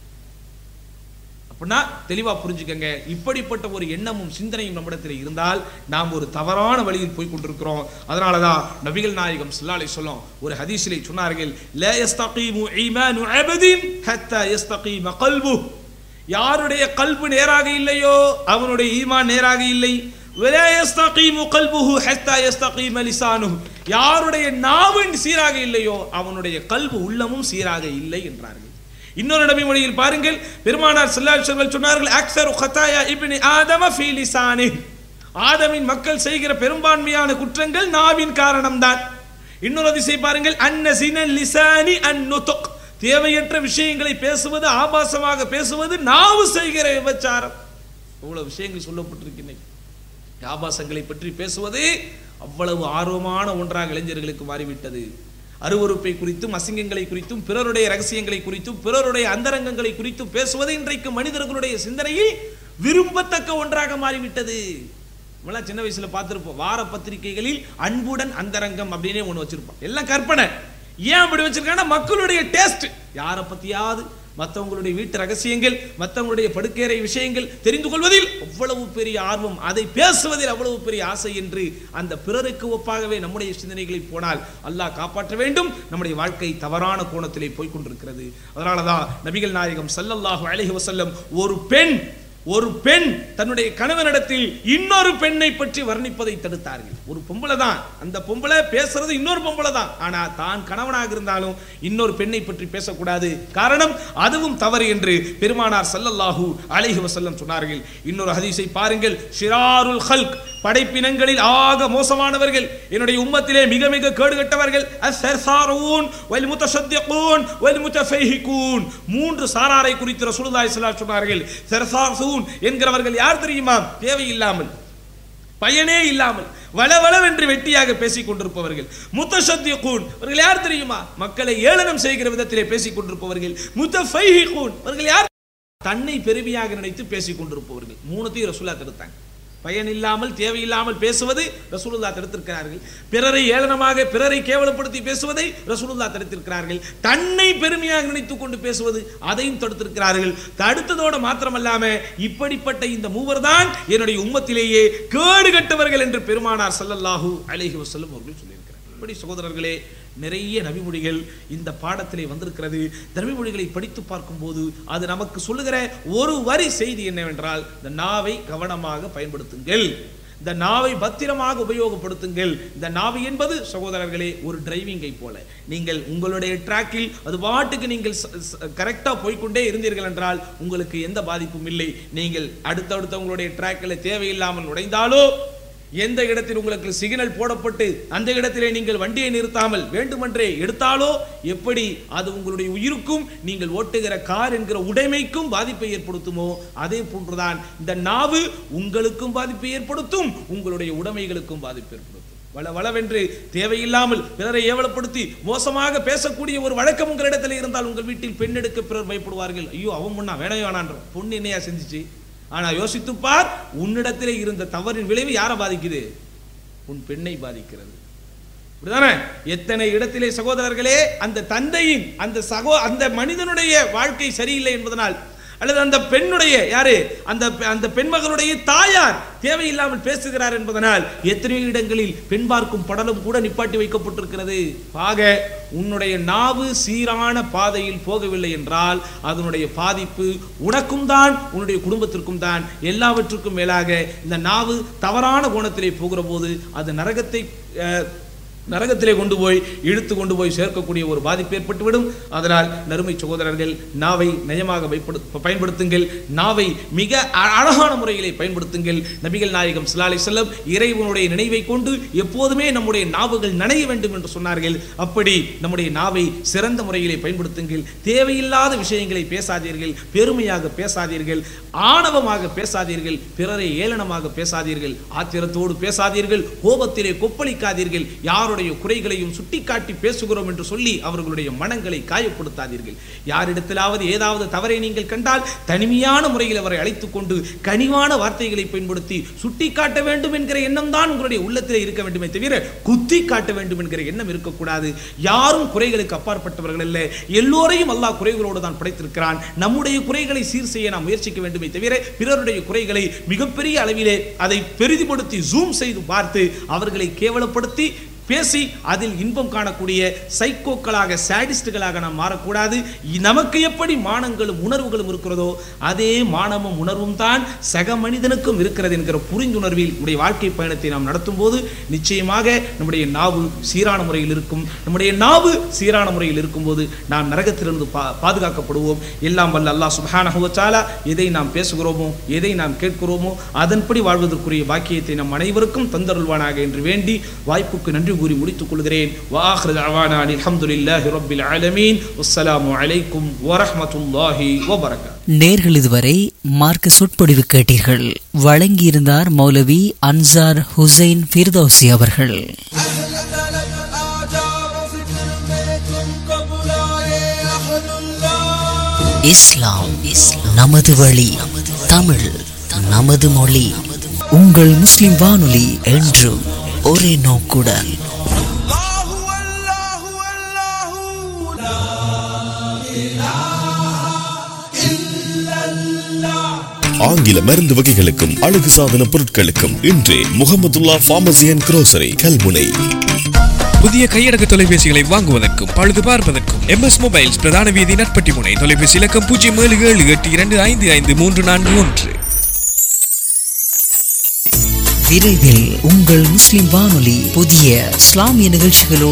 அப்படின்னா தெளிவா புரிஞ்சுக்கங்க, இப்படிப்பட்ட ஒரு எண்ணமும் சிந்தனையும் நம்மிடத்தில் இருந்தால் நாம் ஒரு தவறான வழியில் போய் கொண்டிருக்கிறோம். அதனாலதான் நபிகள் நாயகம் ஸல்லல்லாஹு அலைஹி வஸல்லம் ஒரு ஹதீஸிலே சொன்னார்கள், லா யஸ்தகீமு ஈமானு அபதின் ஹத்தா யஸ்தகீம கல்புஹு. யாருடைய கல்பு நேராக இல்லையோ அவனுடைய ஈமான் நேராக இல்லை. வலா யஸ்தகீமு கல்புஹு ஹத்தா யஸ்தகீம லிசானுஹு. யாருடைய நாவு சீராக இல்லையோ அவனுடைய கல்பு உள்ளமும் சீராக இல்லை என்றார்கள். இன்னொரு நபி மொழியில் பாருங்கள், பெருமானார் ஸல்லல்லாஹு அலைஹி வஸல்லம் சொன்னார்கள், அக்ஸரு கதாயா இப்னி ஆதம ஃபீ லிசானிஹி. ஆதமின் மக்கள் செய்கிற பெரும்பான்மையான குற்றங்கள் நாவின் காரணம்தான். இன்னொரு அதிசை பாருங்கள், அன்ன ஸினல் லிசானி அன் நுதுக். தேவையற்ற விஷயங்களை பேசுவது, ஆபாசமாக பேசுவது நாவு செய்கிற விபச்சாரம். இவ்வளவு விஷயங்கள் சொல்லப்பட்டிருக்கின்றன. ஆபாசங்களை பற்றி பேசுவது அவ்வளவு ஆர்வமான ஒன்றாக இளைஞர்களுக்கு மாறிவிட்டது. அருவருப்பை குறித்தும் அசிங்கங்களை குறித்தும் பிறருடைய ரகசியங்களை குறித்தும் பிறருடைய அந்தரங்கங்களை குறித்தும் பேசுவது இன்றைக்கு மனிதர்களுடைய சிந்தனையில் விரும்பத்தக்க ஒன்றாக மாறிவிட்டது. நம்மளாம் சின்ன வயசுல பார்த்திருப்போம், வார பத்திரிகைகளில் அன்புடன் அந்தரங்கம் அப்படின்னே ஒண்ணு வச்சிருப்போம். எல்லாம் கற்பனை. ஏன் அப்படி வச்சிருக்காங்கன்னா மக்களுடைய டேஸ்ட். யாரை பத்தியாவது மற்றவங்களுடைய வீட்டு ரகசியங்கள், மற்றவங்களுடைய படுக்கேறை விஷயங்கள் தெரிந்து கொள்வதில் அவ்வளவு பெரிய ஆர்வம், அதை பேசுவதில் அவ்வளவு பெரிய ஆசை என்று அந்த பிறருக்கு ஒப்பாகவே நம்முடைய சிந்தனைகளை போனால் அல்லாஹ் காப்பாற்ற வேண்டும். நம்முடைய வாழ்க்கை தவறான கோணத்திலே போய்கொண்டிருக்கிறது. அதனாலதான் நபிகள் நாயகம் ஸல்லல்லாஹு அலைஹி வஸல்லம் ஒரு பெண் ஒரு பெண் தன்னுடைய கணவனிடத்தில் இன்னொரு பெண்ணை பற்றி வர்ணிப்பதை தடுத்தார்கள். ஒரு பொம்பளை தான், அந்த பொம்பளை பேசுறது இன்னொரு பொம்பளை தான், ஆனா தான் கணவனாக இருந்தாலும் இன்னொரு பெண்ணை பற்றி பேசக்கூடாது, காரணம் அதுவும் தவறு என்று பெருமானார் ஸல்லல்லாஹு அலைஹி வஸல்லம் சொன்னார்கள். இன்னொரு ஹதீஸை பாருங்கள், ஷிராருல் ஹல்க், படைப்பினங்களில் ஆக மோசமானவர்கள், என்னுடைய உம்மத்திலே மிக மிக கேடுகட்டவர்கள், அஸ்ஸர்சாரூன் வல் முத்தஷத்திகூன் வல் முத்தஃபைஹிகூன். மூன்று சாராரை குறித்து ரசூலுல்லாஹி ஸல்லல்லாஹு அலைஹி வஸல்லம் சொன்னார்கள். சர்சாரூன் என்கிறவர்கள் யார் தெரியுமா? தேவையில்லாமல், பயனே இல்லாமல் வளவளவென்று வெட்டியாக பேசிக் கொண்டிருப்பவர்கள். முத்தஷத்திகூன் அவர்கள் யார் தெரியுமா? மக்களை ஏளனம் செய்கிற விதத்திலே பேசிக் கொண்டிருப்பவர்கள். முத்தஃபைஹிகூன் அவர்கள் யார்? தன்னை பெருமையாக நினைத்து பேசிக் கொண்டிருப்பவர்கள். மூணுத்தையும் ரசூலுல்லாஹ் தடுத்தாங்க. பயன் இல்லாமல் தேவையில்லாமல் பேசுவது ரசூலுல்லாஹ் தடுத்திருக்கிறார்கள். பிறரை ஏளனமாக பிறரை கேவலப்படுத்தி பேசுவதை ரசூலுல்லாஹ் தடுத்திருக்கிறார்கள். தன்னை பெருமையாக நினைத்துக் கொண்டு பேசுவது அதையும் தடுத்திருக்கிறார்கள். தடுத்ததோடு மாத்திரமல்லாம இப்படிப்பட்ட இந்த மூவர் தான் என்னுடைய உம்மத்திலேயே கேடு கட்டவர்கள் என்று பெருமானார் ஸல்லல்லாஹு அலைஹி வஸல்லம் அவர்கள் சொல்லியிருக்கிறார். இப்படி சகோதரர்களே, நிறைய நபிமொழிகள் இந்த பாடத்திலே வந்திருக்கிறது. நபிமொழிகளை படித்து பார்க்கும் போது அது நமக்கு சொல்லுகிற ஒரு வரி செய்தி என்னவென்றால், இந்த நாவை கவனமாக பயன்படுத்துங்கள், இந்த நாவை பத்திரமாக உபயோகப்படுத்துங்கள். இந்த நாவை என்பது சகோதரர்களே ஒரு டிரைவிங்கை போல. நீங்கள் உங்களுடைய டிராக்கில் அது பாட்டுக்கு நீங்கள் கரெக்டா போய்கொண்டே இருந்தீர்கள் என்றால் உங்களுக்கு எந்த பாதிப்பும் இல்லை. நீங்கள் அடுத்தடுத்த உங்களுடைய டிராக்கில் தேவையில்லாமல் நுழைந்தாலோ எந்த இடத்தில் உங்களுக்கு சிக்னல் போடப்பட்டு அந்த இடத்திலே நீங்கள் வண்டியை நிறுத்தாமல் வேண்டுமென்றே எடுத்தாலோ எப்படி அது உங்களுடைய உயிருக்கும் நீங்கள் ஓட்டுகிற கார் என்கிற உடைமைக்கும் பாதிப்பை ஏற்படுத்துமோ அதே போன்றுதான் இந்த நாவு உங்களுக்கும் பாதிப்பை ஏற்படுத்தும், உங்களுடைய உடைமைகளுக்கும் பாதிப்பு ஏற்படுத்தும். வள வளவென்று தேவையில்லாமல் பிறரை ஏவலப்படுத்தி மோசமாக பேசக்கூடிய ஒரு வழக்கம் உங்களிடத்தில் இருந்தால் உங்கள் வீட்டில் பெண் எடுக்க பிறர் பயப்படுவார்கள். ஐயோ அவன் முன்னா வேணவே வேணான்ற பொண்ணு என்னையா செஞ்சிச்சு. ஆனா யோசித்து பார், உன்னிடத்திலே இருந்த தவறின் விளைவு யாரை பாதிக்குது? உன் பெண்ணை பாதிக்கிறது. அப்படிதானே? எத்தனை இடத்திலே சகோதரர்களே அந்த தந்தையின் அந்த சகோ அந்த மனிதனுடைய வாழ்க்கை சரியில்லை என்பதனால் அல்லது அந்த பெண்ணுடைய யாரு அந்த அந்த பெண்மகளுடைய தாயார் தேவையில்லாமல் பேசுகிறார் என்பதனால் எத்தனையோ இடங்களில் பெண் பார்க்கும் படலம் கூட நிப்பாட்டி வைக்கப்பட்டிருக்கிறது. ஆக உன்னுடைய நாவு சீரான பாதையில் போகவில்லை என்றால் அதனுடைய பாதிப்பு உனக்கும் தான் உன்னுடைய குடும்பத்திற்கும் தான். எல்லாவற்றுக்கும் மேலாக இந்த நாவு தவறான கோணத்திலே போகிற போது அது நரகத்தை நரகத்திலே கொண்டு போய் இழுத்து கொண்டு போய் சேர்க்கக்கூடிய ஒரு பாதிப்பு ஏற்பட்டுவிடும். அதனால் நறுமை சகோதரர்கள், நாவை நயமாக பயன்படுத்துங்கள், நாவை மிக அழகான முறையிலே பயன்படுத்துங்கள். நபிகள் நாயகம் ஸல்லல்லாஹு அலைஹி வஸல்லம் இறைவனுடைய நினைவை கொண்டு எப்போதுமே நம்முடைய நாவுகள் நனைய வேண்டும் என்று சொன்னார்கள். அப்படி நம்முடைய நாவை சிறந்த முறையிலே பயன்படுத்துங்கள். தேவையில்லாத விஷயங்களை பேசாதீர்கள், பெருமையாக பேசாதீர்கள், ஆணவமாக பேசாதீர்கள், பிறரை ஏளனமாக பேசாதீர்கள், ஆத்திரத்தோடு பேசாதீர்கள், கோபத்திலே கொப்பளிக்காதீர்கள், யாருடைய குறைகளையும் சுட்டிக்காட்டி பேசுகிறோம் என்று சொல்லி அவர்களுடைய மனங்களை காயப்படுத்தாதீர்கள். யாரிடத்திலாவது ஏதாவது தவறை நீங்கள் கண்டால் தனிமையான முறையில் அவரை அழைத்துக் கொண்டு கனிவான வார்த்தைகளை பயன்படுத்தி சுட்டிக்காட்ட வேண்டும் என்கிற எண்ணம் தான் உங்களுடைய உள்ளத்திலே இருக்க வேண்டுமே தவிர குத்தி காட்ட வேண்டும் என்கிற எண்ணம் இருக்கக்கூடாது. யாரும் குறைகளுக்கு அப்பாற்பட்டவர்கள் அல்ல, எல்லோரையும் அல்லாஹ் குறைகளோடு தான் படைத்திருக்கிறான். நம்முடைய குறைகளை சீர் செய்ய நாம் முயற்சிக்க வேண்டுமே தவிர பிறருடைய குறைகளை மிகப்பெரிய அளவிலே அதை பெரிதுபடுத்தி ஜூம் செய்து பார்த்து அவர்களை கேவலப்படுத்தி பேசி அதில் இன்பம் காணக்கூடிய சைக்கோக்களாக சாடிஸ்டுகளாக நாம் மாறக்கூடாது. நமக்கு எப்படி மானங்களும் உணர்வுகளும் இருக்கிறதோ அதே மானமும் உணர்வும் தான் சக மனிதனுக்கும் இருக்கிறது என்கிற புரிந்துணர்வில் நம்முடைய வாழ்க்கை பயணத்தை நாம் நடத்தும் போது நிச்சயமாக நம்முடைய நாவு சீரான முறையில் இருக்கும். நம்முடைய நாவு சீரான முறையில் இருக்கும்போது நாம் நரகத்திலிருந்து பா பாதுகாக்கப்படுவோம். எல்லாம் வல்ல அல்லாஹ் சுப்ஹானஹு வ தஆலா எதை நாம் பேசுகிறோமோ எதை நாம் கேட்கிறோமோ அதன்படி வாழ்வதற்குரிய பாக்கியத்தை நம் அனைவருக்கும் தந்தருள்வானாக என்று வேண்டி வாய்ப்புக்கு நன்றி கூறி முடித்துக் கொள்கிறேன். வாஹிரு தஅவானா அல்ஹம்துலில்லாஹி ரப்பில் ஆலமீன். வஸ்ஸலாமு அலைக்கும் வரஹ்மத்துல்லாஹி வபரகாத்துஹு. நேர்கள் இதுவரை மார்க்க சொற்பொழிவு கேட்டீர்கள். வழங்கியிருந்தார் மௌலவி அன்சார் ஹுசைன் ஃபிர்தௌசி அவர்கள். இஸ்லாம் நமது வழி, தமிழ் நமது மொழி. உங்கள் முஸ்லிம் வானொலி என்றும் ஒரே நோக்குடன். ஆங்கில மருந்து வகைகளுக்கும் அழகு சாதன பொருட்களுக்கும் இன்றே Mahmudullah pharmacy and grocery Kalmunai. புதிய கையடக்க தொலைபேசிகளை வாங்குவதற்கும் பழுது பார்ப்பதற்கும் எம் எஸ் மொபைல்ஸ் பிரதான வீதி நட்பட்டி முனை. தொலைபேசி இலக்கம் பூஜ்ஜியம் ஏழு ஏழு எட்டு இரண்டு ஐந்து ஐந்து மூன்று நான்கு ஒன்று. விரைவில் உங்கள் முஸ்லிம் வானொலி புதிய இஸ்லாமிய நிகழ்ச்சிகளோடு